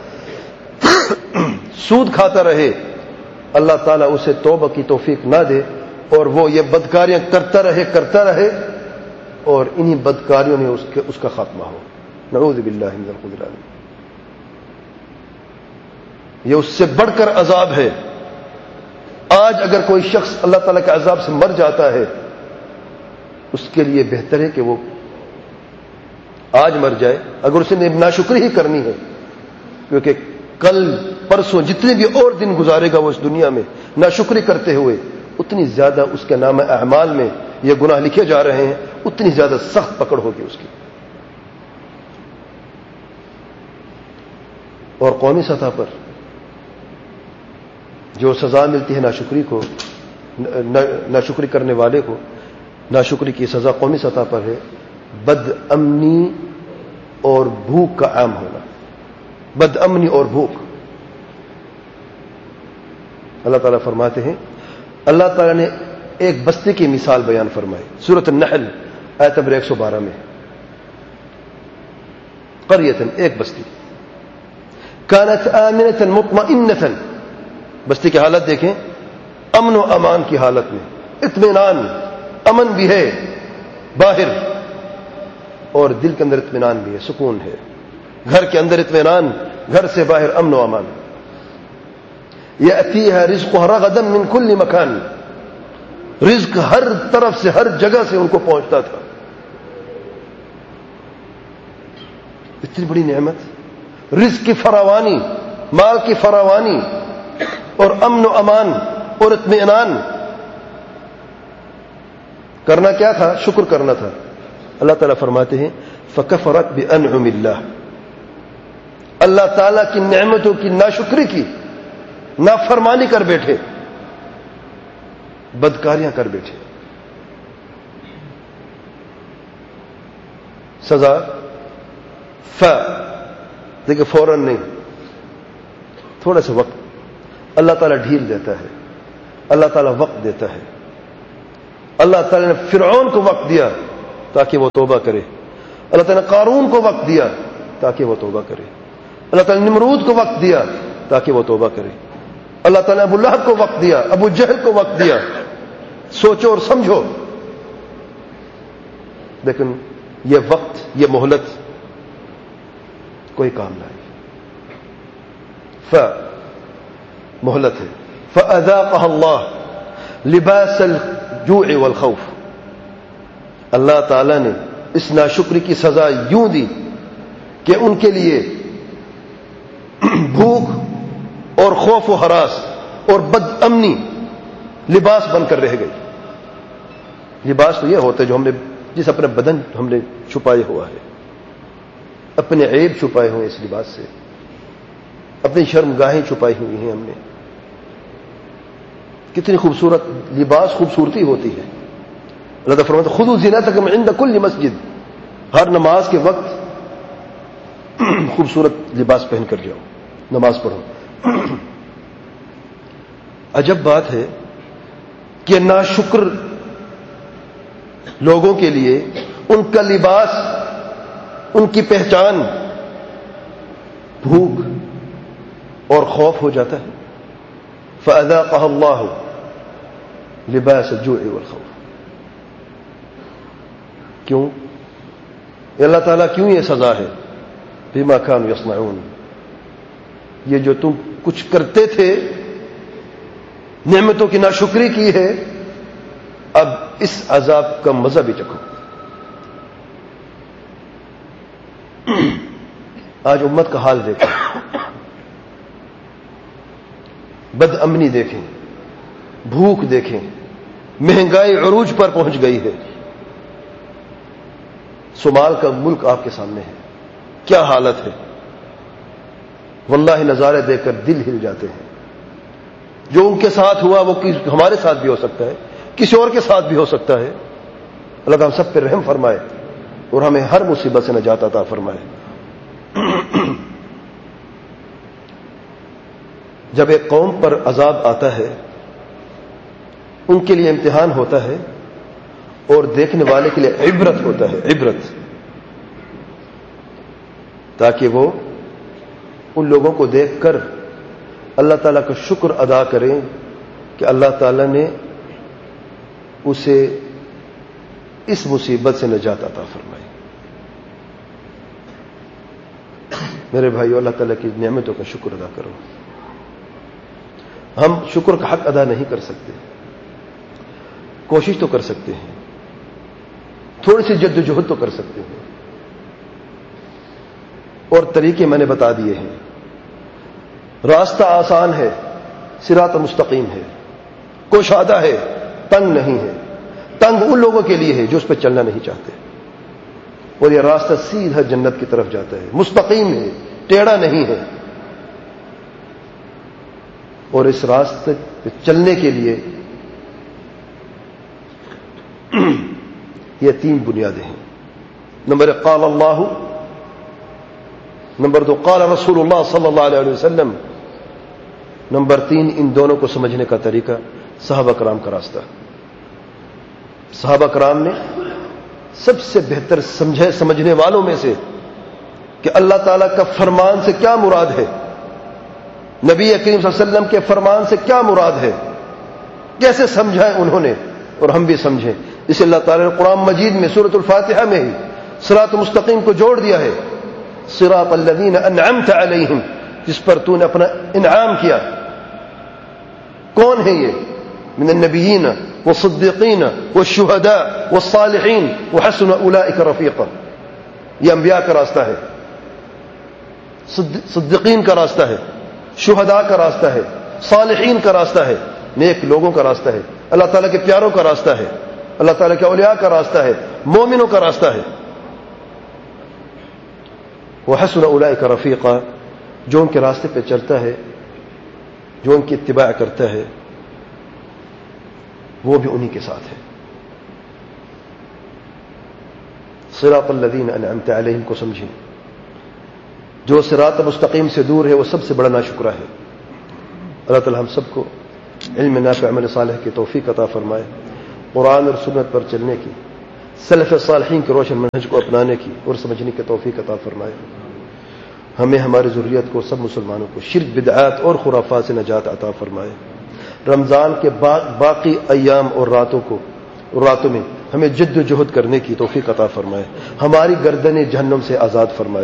سود کھاتا رہے، اللہ تعالیٰ اسے توبہ کی توفیق نہ دے اور وہ یہ بدکاریاں کرتا رہے اور انہی بدکاریوں میں اس کا خاتمہ ہو. نعوذ باللہ من الخذلان. یہ اس سے بڑھ کر عذاب ہے. آج اگر کوئی شخص اللہ تعالیٰ کے عذاب سے مر جاتا ہے، اس کے لیے بہتر ہے کہ وہ آج مر جائے اگر اسے ناشکری ہی کرنی ہے، کیونکہ کل پرسوں جتنے بھی اور دن گزارے گا وہ اس دنیا میں ناشکری کرتے ہوئے، اتنی زیادہ اس کے نام اعمال میں یہ گناہ لکھے جا رہے ہیں، اتنی زیادہ سخت پکڑ ہوگی اس کی. اور قومی سطح پر جو سزا ملتی ہے ناشکری کو، ناشکری کرنے والے کو، ناشکری کی سزا قومی سطح پر ہے بد امنی اور بھوک کا عام ہونا. بد امنی اور بھوک. اللہ تعالیٰ فرماتے ہیں، اللہ تعالیٰ نے ایک بستی کی مثال بیان فرمائی سورۃ النحل آیت نمبر 112 میں. قریۃ، ایک بستی، کانت آمنۃ مطمئنۃ، بستی کی حالت دیکھیں، امن و امان کی حالت میں، اطمینان، امن بھی ہے باہر اور دل کے اندر اطمینان بھی ہے، سکون ہے. گھر کے اندر اطمینان، گھر سے باہر امن و امان. یأتیہا رزقہا رغدا من کل مکان، رزق ہر طرف سے، ہر جگہ سے ان کو پہنچتا تھا. اتنی بڑی نعمت، رزق کی فراوانی، مال کی فراوانی اور امن و امان اور اطمینان. کرنا کیا تھا؟ شکر کرنا تھا. اللہ تعالیٰ فرماتے ہیں فکفرت بانعم اللہ، اللہ تعالیٰ کی نعمتوں کی ناشکری کی، نافرمانی کر بیٹھے، بدکاریاں کر بیٹھے. سزا دیکھیں فوراً نہیں، تھوڑا سا وقت. اللہ تعالیٰ ڈھیل دیتا ہے، اللہ تعالیٰ وقت دیتا ہے. اللہ تعالیٰ نے فرعون کو وقت دیا تاکہ وہ توبہ کرے. اللہ تعالیٰ نے قارون کو وقت دیا تاکہ وہ توبہ کرے. اللہ تعالیٰ نے نمرود کو وقت دیا تاکہ وہ توبہ کرے. اللہ تعالیٰ نے ابو لہب کو وقت دیا, ابو جہل کو وقت دیا. سوچو اور سمجھو. لیکن یہ وقت, یہ مہلت کوئی کام نہ آئی. مہلت ہے. فَأَذَاقَهَا اللَّهُ لِبَاسَ الْجُوعِ وَالْخَوْفِ. اللہ تعالیٰ نے اس ناشکری کی سزا یوں دی کہ ان کے لیے بھوک اور خوف و ہراس اور بد امنی لباس بن کر رہ گئی. لباس تو یہ ہوتا ہے جو ہم نے, جس اپنا بدن ہم نے چھپائے ہوا ہے, اپنے عیب چھپائے ہوئے اس لباس سے, اپنی شرمگاہیں چھپائی ہوئی ہیں ہم نے. کتنی خوبصورت لباس, خوبصورتی ہوتی ہے. اللہ تعالیٰ فرماتا ہے خذوا زینتکم عند کل مسجد, ہر نماز کے وقت خوبصورت لباس پہن کر جاؤ, نماز پڑھو. عجب بات ہے کہ ناشکر لوگوں کے لیے ان کا لباس, ان کی پہچان بھوک اور خوف ہو جاتا ہے. فَأَذَاقَهَا اللَّهُ لِبَاسَ الْجُوعِ وَالْخَوْفِ. کیوں؟ اللہ تعالیٰ کیوں یہ سزا ہے؟ بِمَا كَانُوا يَصْنَعُونَ. یہ جو تم کچھ کرتے تھے, نعمتوں کی ناشکری کی ہے, اب اس عذاب کا مزہ بھی چکھو. آج امت کا حال دیکھیں, بد امنی دیکھیں, بھوک دیکھیں, مہنگائی عروج پر پہنچ گئی ہے. صومال کا ملک آپ کے سامنے ہے, کیا حالت ہے. واللہ نظارے دیکھ کر دل ہل جاتے ہیں. جو ان کے ساتھ ہوا وہ ہمارے ساتھ بھی ہو سکتا ہے, کسی اور کے ساتھ بھی ہو سکتا ہے. اللہ تعالیٰ ہم سب پہ رحم فرمائے اور ہمیں ہر مصیبت سے نجات عطا فرمائے. جب ایک قوم پر عذاب آتا ہے, ان کے لیے امتحان ہوتا ہے اور دیکھنے والے کے لیے عبرت ہوتا ہے, عبرت, تاکہ وہ ان لوگوں کو دیکھ کر اللہ تعالیٰ کا شکر ادا کریں کہ اللہ تعالیٰ نے اسے اس مصیبت سے نجات عطا فرمائی. میرے بھائیو, اللہ تعالیٰ کی نعمتوں کا شکر ادا کرو. ہم شکر کا حق ادا نہیں کر سکتے, کوشش تو کر سکتے ہیں, تھوڑی سی جد و جہد تو کر سکتے ہیں, اور طریقے میں نے بتا دیے ہیں. راستہ آسان ہے, صراط مستقیم ہے, کوشادہ ہے, تنگ نہیں ہے. تنگ ان لوگوں کے لیے ہے جو اس پہ چلنا نہیں چاہتے, اور یہ راستہ سیدھا جنت کی طرف جاتا ہے, مستقیم ہے, ٹیڑھا نہیں ہے. اور اس راستے پہ چلنے کے لیے یہ 3 بنیادیں ہیں. نمبر 1 قال اللہ, نمبر 2 قال رسول اللہ صلی اللہ علیہ وسلم, نمبر 3 ان دونوں کو سمجھنے کا طریقہ صحابہ کرام کا راستہ. صحابہ کرام نے سب سے بہتر سمجھنے والوں میں سے کہ اللہ تعالیٰ کا فرمان سے کیا مراد ہے, نبی کریم صلی اللہ علیہ وسلم کے فرمان سے کیا مراد ہے, کیسے سمجھا ہے انہوں نے, اور ہم بھی سمجھیں. اس اللہ تعالیٰ نے قرآن مجید میں سورۃ الفاتحہ میں ہی صراط مستقیم کو جوڑ دیا ہے. صراط الذین انعمت علیہم, جس پر تو نے اپنا انعام کیا. کون ہے یہ؟ من النبیین والصدیقین والشہداء والصالحین وحسن اولئک رفیقا. یہ انبیاء کا راستہ ہے, صدیقین کا راستہ ہے, شہداء کا راستہ ہے, صالحین کا راستہ ہے, نیک لوگوں کا راستہ ہے, اللہ تعالیٰ کے پیاروں کا راستہ ہے, اللہ تعالیٰ کے اولیاء کا راستہ ہے, مومنوں کا راستہ ہے. وحسن اولئک رفیقا, جو ان کے راستے پہ چلتا ہے, جو ان کی اتباع کرتا ہے, وہ بھی انہی کے ساتھ ہے. صراط الذین انعمت علیہم کو سمجھیں. جو صراط مستقیم سے دور ہے وہ سب سے بڑا ناشکرہ ہے. اللہ تعالی ہم سب کو علم نافع عمل صالح کی توفیق عطا فرمائے. قرآن اور سنت پر چلنے کی، سلف صالحین کے روشن منہج کو اپنانے کی اور سمجھنے کی توفیق عطا فرمائے. ہمیں، ہماری ذریت کو، سب مسلمانوں کو شرک، بدعات اور خرافات سے نجات عطا فرمائے. رمضان کے بعد باقی ایام اور راتوں میں ہمیں جد و جہد کرنے کی توفیق عطا فرمائے. ہماری گردنیں جہنم سے آزاد فرمائے.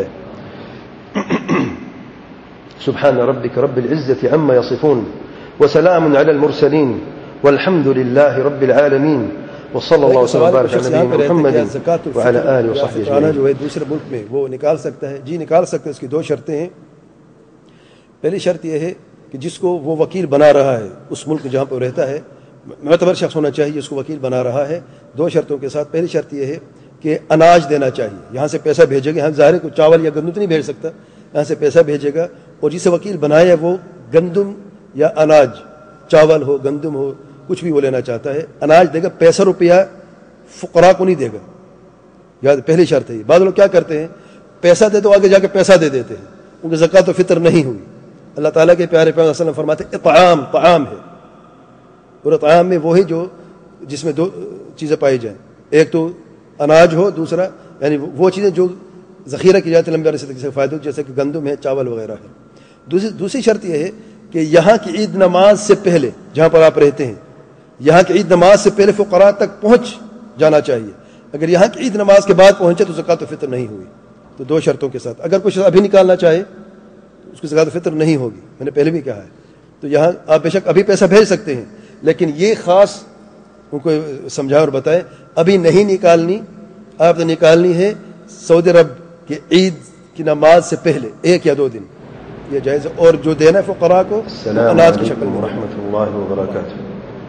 سبحان ربک رب العزة عما يصفون وسلام على المرسلين والحمد لله رب العالمين وصلى الله وسلم وبارك على نبينا محمد وعلى آله وصحبه اجمعین. جو ہے دوسرے ملک میں وہ نکال سکتا ہے؟ جی نکال سکتا ہے. اس کی دو شرطیں ہیں. پہلی شرط یہ ہے کہ جس کو وہ وکیل بنا رہا ہے اس ملک جہاں پہ رہتا ہے معتبر شخص ہونا چاہیے، اس کو وکیل بنا رہا ہے. دو شرطوں کے ساتھ. پہلی شرط یہ ہے کہ اناج دینا چاہیے. یہاں سے پیسہ بھیجے گا. یہاں ظاہر ہے کوئی چاول یا گندم تو نہیں بھیج سکتا. یہاں سے پیسہ بھیجے گا اور جسے وکیل بنایا وہ گندم یا اناج، چاول ہو گندم ہو کچھ بھی وہ لینا چاہتا ہے، اناج دے گا. پیسہ روپیہ فقراء کو نہیں دے گا. یاد پہلی شرط ہے. بعض لوگ کیا کرتے ہیں، پیسہ دے تو آگے جا کے پیسہ دے دیتے ہیں، کیونکہ زکوٰۃ و فطر نہیں ہوئی. اللہ تعالیٰ کے پیارے پیغمبر صلی اللہ علیہ وسلم فرماتے ہیں اطعام طعام ہے، اور اطعام میں وہی جو جس میں دو چیزیں پائی جائیں. ایک تو اناج ہو، دوسرا یعنی وہ چیزیں جو ذخیرہ کی جاتی ہے لمبے عرصے تک، جیسے فائدہ جیسے کہ گندم ہے، چاول وغیرہ ہے. دوسری شرط یہ ہے کہ یہاں کی عید نماز سے پہلے، جہاں پر آپ رہتے ہیں یہاں کی عید نماز سے پہلے فقراء تک پہنچ جانا چاہیے. اگر یہاں کی عید نماز کے بعد پہنچے تو زکوٰۃ و فطر نہیں ہوئی. تو دو شرطوں کے ساتھ. اگر کچھ ابھی نکالنا چاہے تو اس کی زکوٰۃ و فطر نہیں ہوگی، میں نے پہلے بھی کہا ہے. تو یہاں آپ بے شک ابھی پیسہ بھیج سکتے ہیں، لیکن یہ خاص ان کو سمجھا اور بتائیں ابھی نہیں نکالنی. آپ نے نکالنی ہے سعودی عرب کی عید کی نماز سے پہلے 1 یا 2 دن، یہ جائز ہے. اور جو دینا ہے فقراء کو اناج کی شکل میں. ورحمۃ اللہ وبرکاتہ.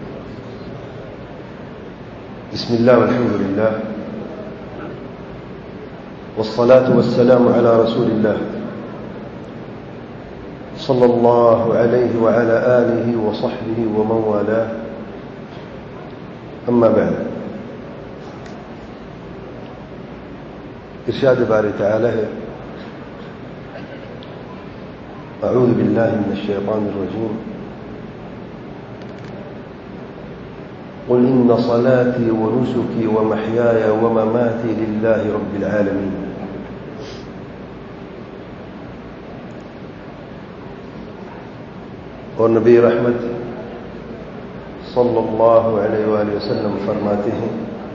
بسم الله والحمد لله والصلاة والسلام على رسول الله صلى الله عليه وعلى آله وصحبه ومن والاه. أما بعد، إرشاد باري تعالى أعوذ بالله من الشيطان الرجيم قل إن صلاتي ونسكي ومحياي ومماتي لله رب العالمين. اور نبی رحمت صلی اللہ علیہ وآلہ وسلم فرماتے ہیں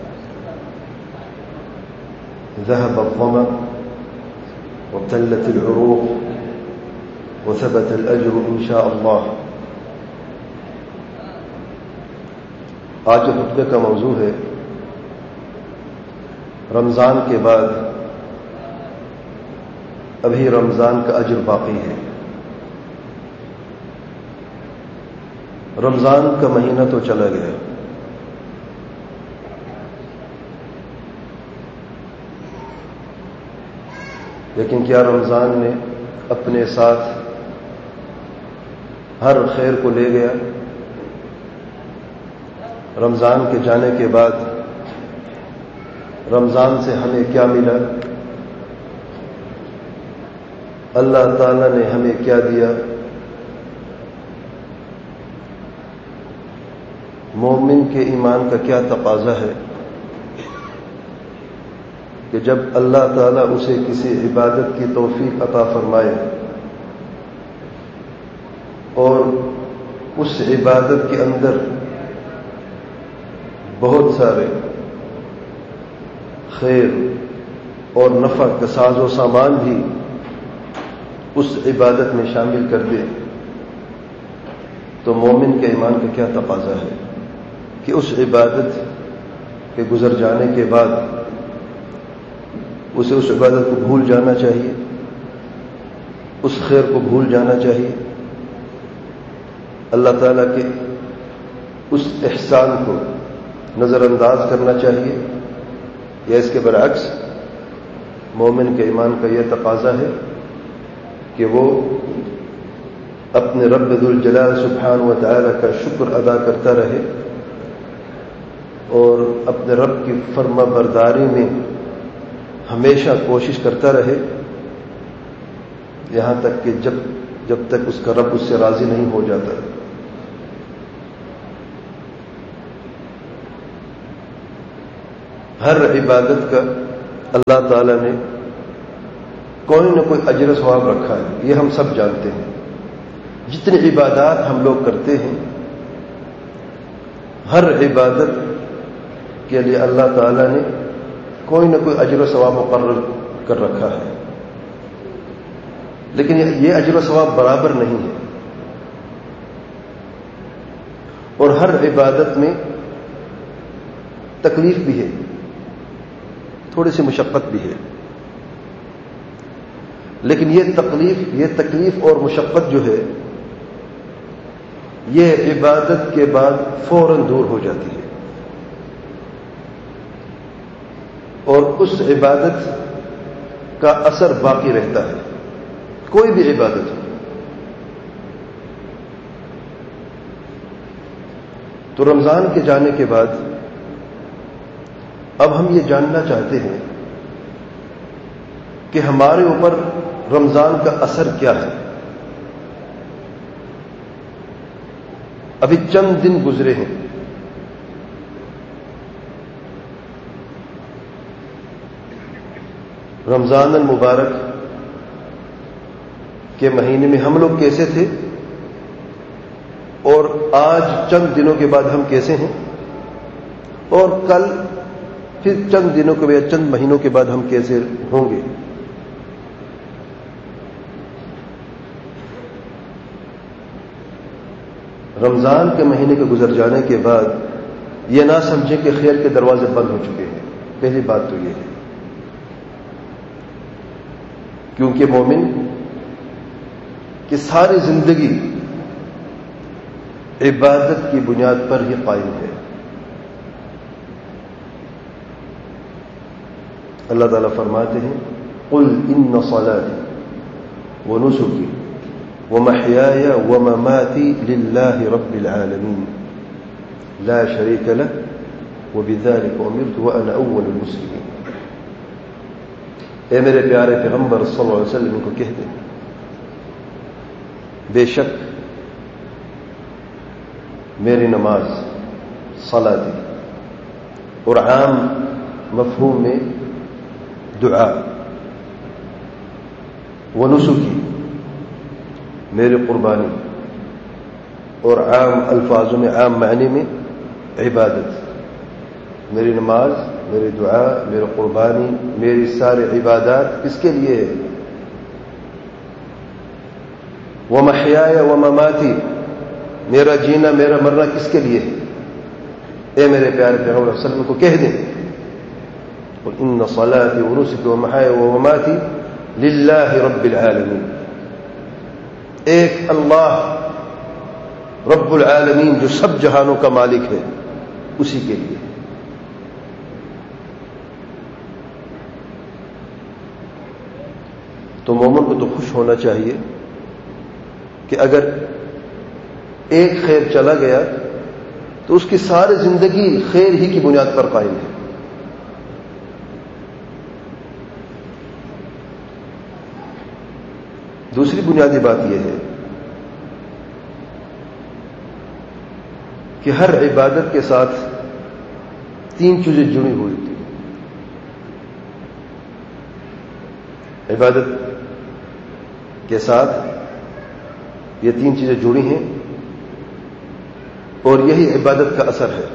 ذهب الظمأ وابتلت العروق وثبت الأجر إن شاء الله. آج کے خطبے کا موضوع ہے رمضان کے بعد ابھی رمضان کا اجر باقی ہے. رمضان کا مہینہ تو چلا گیا، لیکن کیا رمضان نے اپنے ساتھ ہر خیر کو لے گیا؟ رمضان کے جانے کے بعد رمضان سے ہمیں کیا ملا؟ اللہ تعالیٰ نے ہمیں کیا دیا؟ مومن کے ایمان کا کیا تقاضا ہے کہ جب اللہ تعالیٰ اسے کسی عبادت کی توفیق عطا فرمائے اور اس عبادت کے اندر بہت سارے خیر اور نفع کا ساز و سامان بھی اس عبادت میں شامل کر دے، تو مومن کے ایمان کا کیا تقاضا ہے کہ اس عبادت کے گزر جانے کے بعد اسے اس عبادت کو بھول جانا چاہیے، اس خیر کو بھول جانا چاہیے، اللہ تعالیٰ کے اس احسان کو نظر انداز کرنا چاہیے، یا اس کے برعکس مومن کے ایمان کا یہ تقاضا ہے کہ وہ اپنے رب ذوالجلال سبحانہ و تعالی کا شکر ادا کرتا رہے اور اپنے رب کی فرما برداری میں ہمیشہ کوشش کرتا رہے، یہاں تک کہ جب تک اس کا رب اس سے راضی نہیں ہو جاتا. ہر عبادت کا اللہ تعالیٰ نے کوئی نہ کوئی اجر و ثواب رکھا ہے، یہ ہم سب جانتے ہیں۔ جتنی عبادات ہم لوگ کرتے ہیں، ہر عبادت کے لیے اللہ تعالیٰ نے کوئی نہ کوئی اجر و ثواب مقرر کر رکھا ہے، لیکن یہ اجر و ثواب برابر نہیں ہے، اور ہر عبادت میں تکلیف بھی ہے، تھوڑی سی مشقت بھی ہے، لیکن یہ تکلیف اور مشقت جو ہے یہ عبادت کے بعد فوراً دور ہو جاتی ہے، اور اس عبادت کا اثر باقی رہتا ہے، کوئی بھی عبادت ہو۔ تو رمضان کے جانے کے بعد اب ہم یہ جاننا چاہتے ہیں کہ ہمارے اوپر رمضان کا اثر کیا ہے۔ ابھی چند دن گزرے ہیں، رمضان المبارک کے مہینے میں ہم لوگ کیسے تھے، اور آج چند دنوں کے بعد ہم کیسے ہیں، اور کل پھر چند دنوں کے بعد چند مہینوں کے بعد ہم کیسے ہوں گے۔ رمضان کے مہینے کے گزر جانے کے بعد یہ نہ سمجھیں کہ خیر کے دروازے بند ہو چکے ہیں، پہلی بات تو یہ ہے، کیونکہ مومن کی ساری زندگی عبادت کی بنیاد پر ہی قائم ہے۔ اللہ تعالیٰ فرماتے ہیں قل ان صلاتي ونسكي ومحياي ومماتي لله رب العالمين لا شريك له وبذلك امرت وانا اول المسلمين۔ اے میرے پیارے پیغمبر صلی اللہ علیہ وسلم کو کہہ دیں، بے شک میری نماز صلاتی اور عام مفہوم میں دعا، و نسکی میری قربانی، اور عام الفاظوں میں عام معنی میں عبادت، میری نماز، میری دعا، میری قربانی، میری ساری عبادات کس کے لیے ہے؟ ومحیاي ومماتی، میرا جینا میرا مرنا کس کے لیے ہے؟ اے میرے پیارے پیغمبر صلی اللہ علیہ وسلم کو کہہ دیں قل ان صلاتي ونسكي ومحياي ومماتي لله رب العالمین، ایک اللہ رب العالمین جو سب جہانوں کا مالک ہے، اسی کے لیے۔ تو مومن کو تو خوش ہونا چاہیے کہ اگر ایک خیر چلا گیا تو اس کی ساری زندگی خیر ہی کی بنیاد پر قائم ہے۔ دوسری بنیادی بات یہ ہے کہ ہر عبادت کے ساتھ تین چیزیں جڑی ہوئی تھی۔ عبادت کے ساتھ یہ تین چیزیں جڑی ہیں، اور یہی عبادت کا اثر ہے۔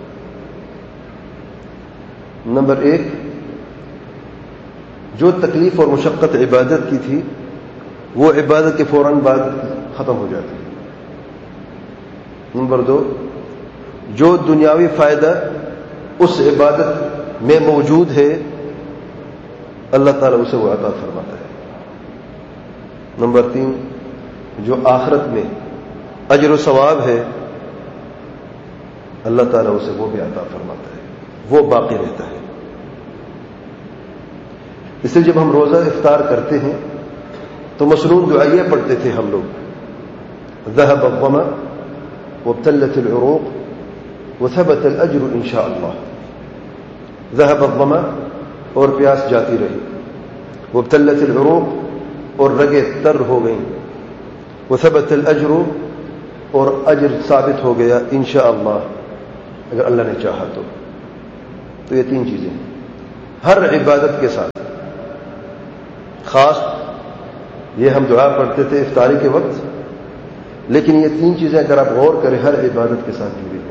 نمبر ایک، جو تکلیف اور مشقت عبادت کی تھی وہ عبادت کے فوراً بعد ختم ہو جاتی ہے۔ نمبر دو، جو دنیاوی فائدہ اس عبادت میں موجود ہے اللہ تعالیٰ اسے وہ عطا فرماتا ہے۔ نمبر تین، جو آخرت میں اجر و ثواب ہے اللہ تعالیٰ اسے وہ بھی عطا فرماتا ہے، وہ باقی رہتا ہے۔ اس لیے جب ہم روزہ افطار کرتے ہیں تو مسنون دعائیاں پڑھتے تھے ہم لوگ، ذهب الظمأ وابتلت العروق وثبت الاجر ان شاء اللہ۔ ذهب الظمأ اور پیاس جاتی رہی، وابتلت العروق اور رگیں تر ہو گئیں، وثبت الاجر اور اجر ثابت ہو گیا انشاءاللہ، اگر اللہ نے چاہا تو۔ تو یہ 3 چیزیں ہر عبادت کے ساتھ. خاص یہ ہم دعا پڑھتے تھے افطاری کے وقت، لیکن یہ 3 چیزیں اگر آپ غور کریں ہر عبادت کے ساتھ جڑی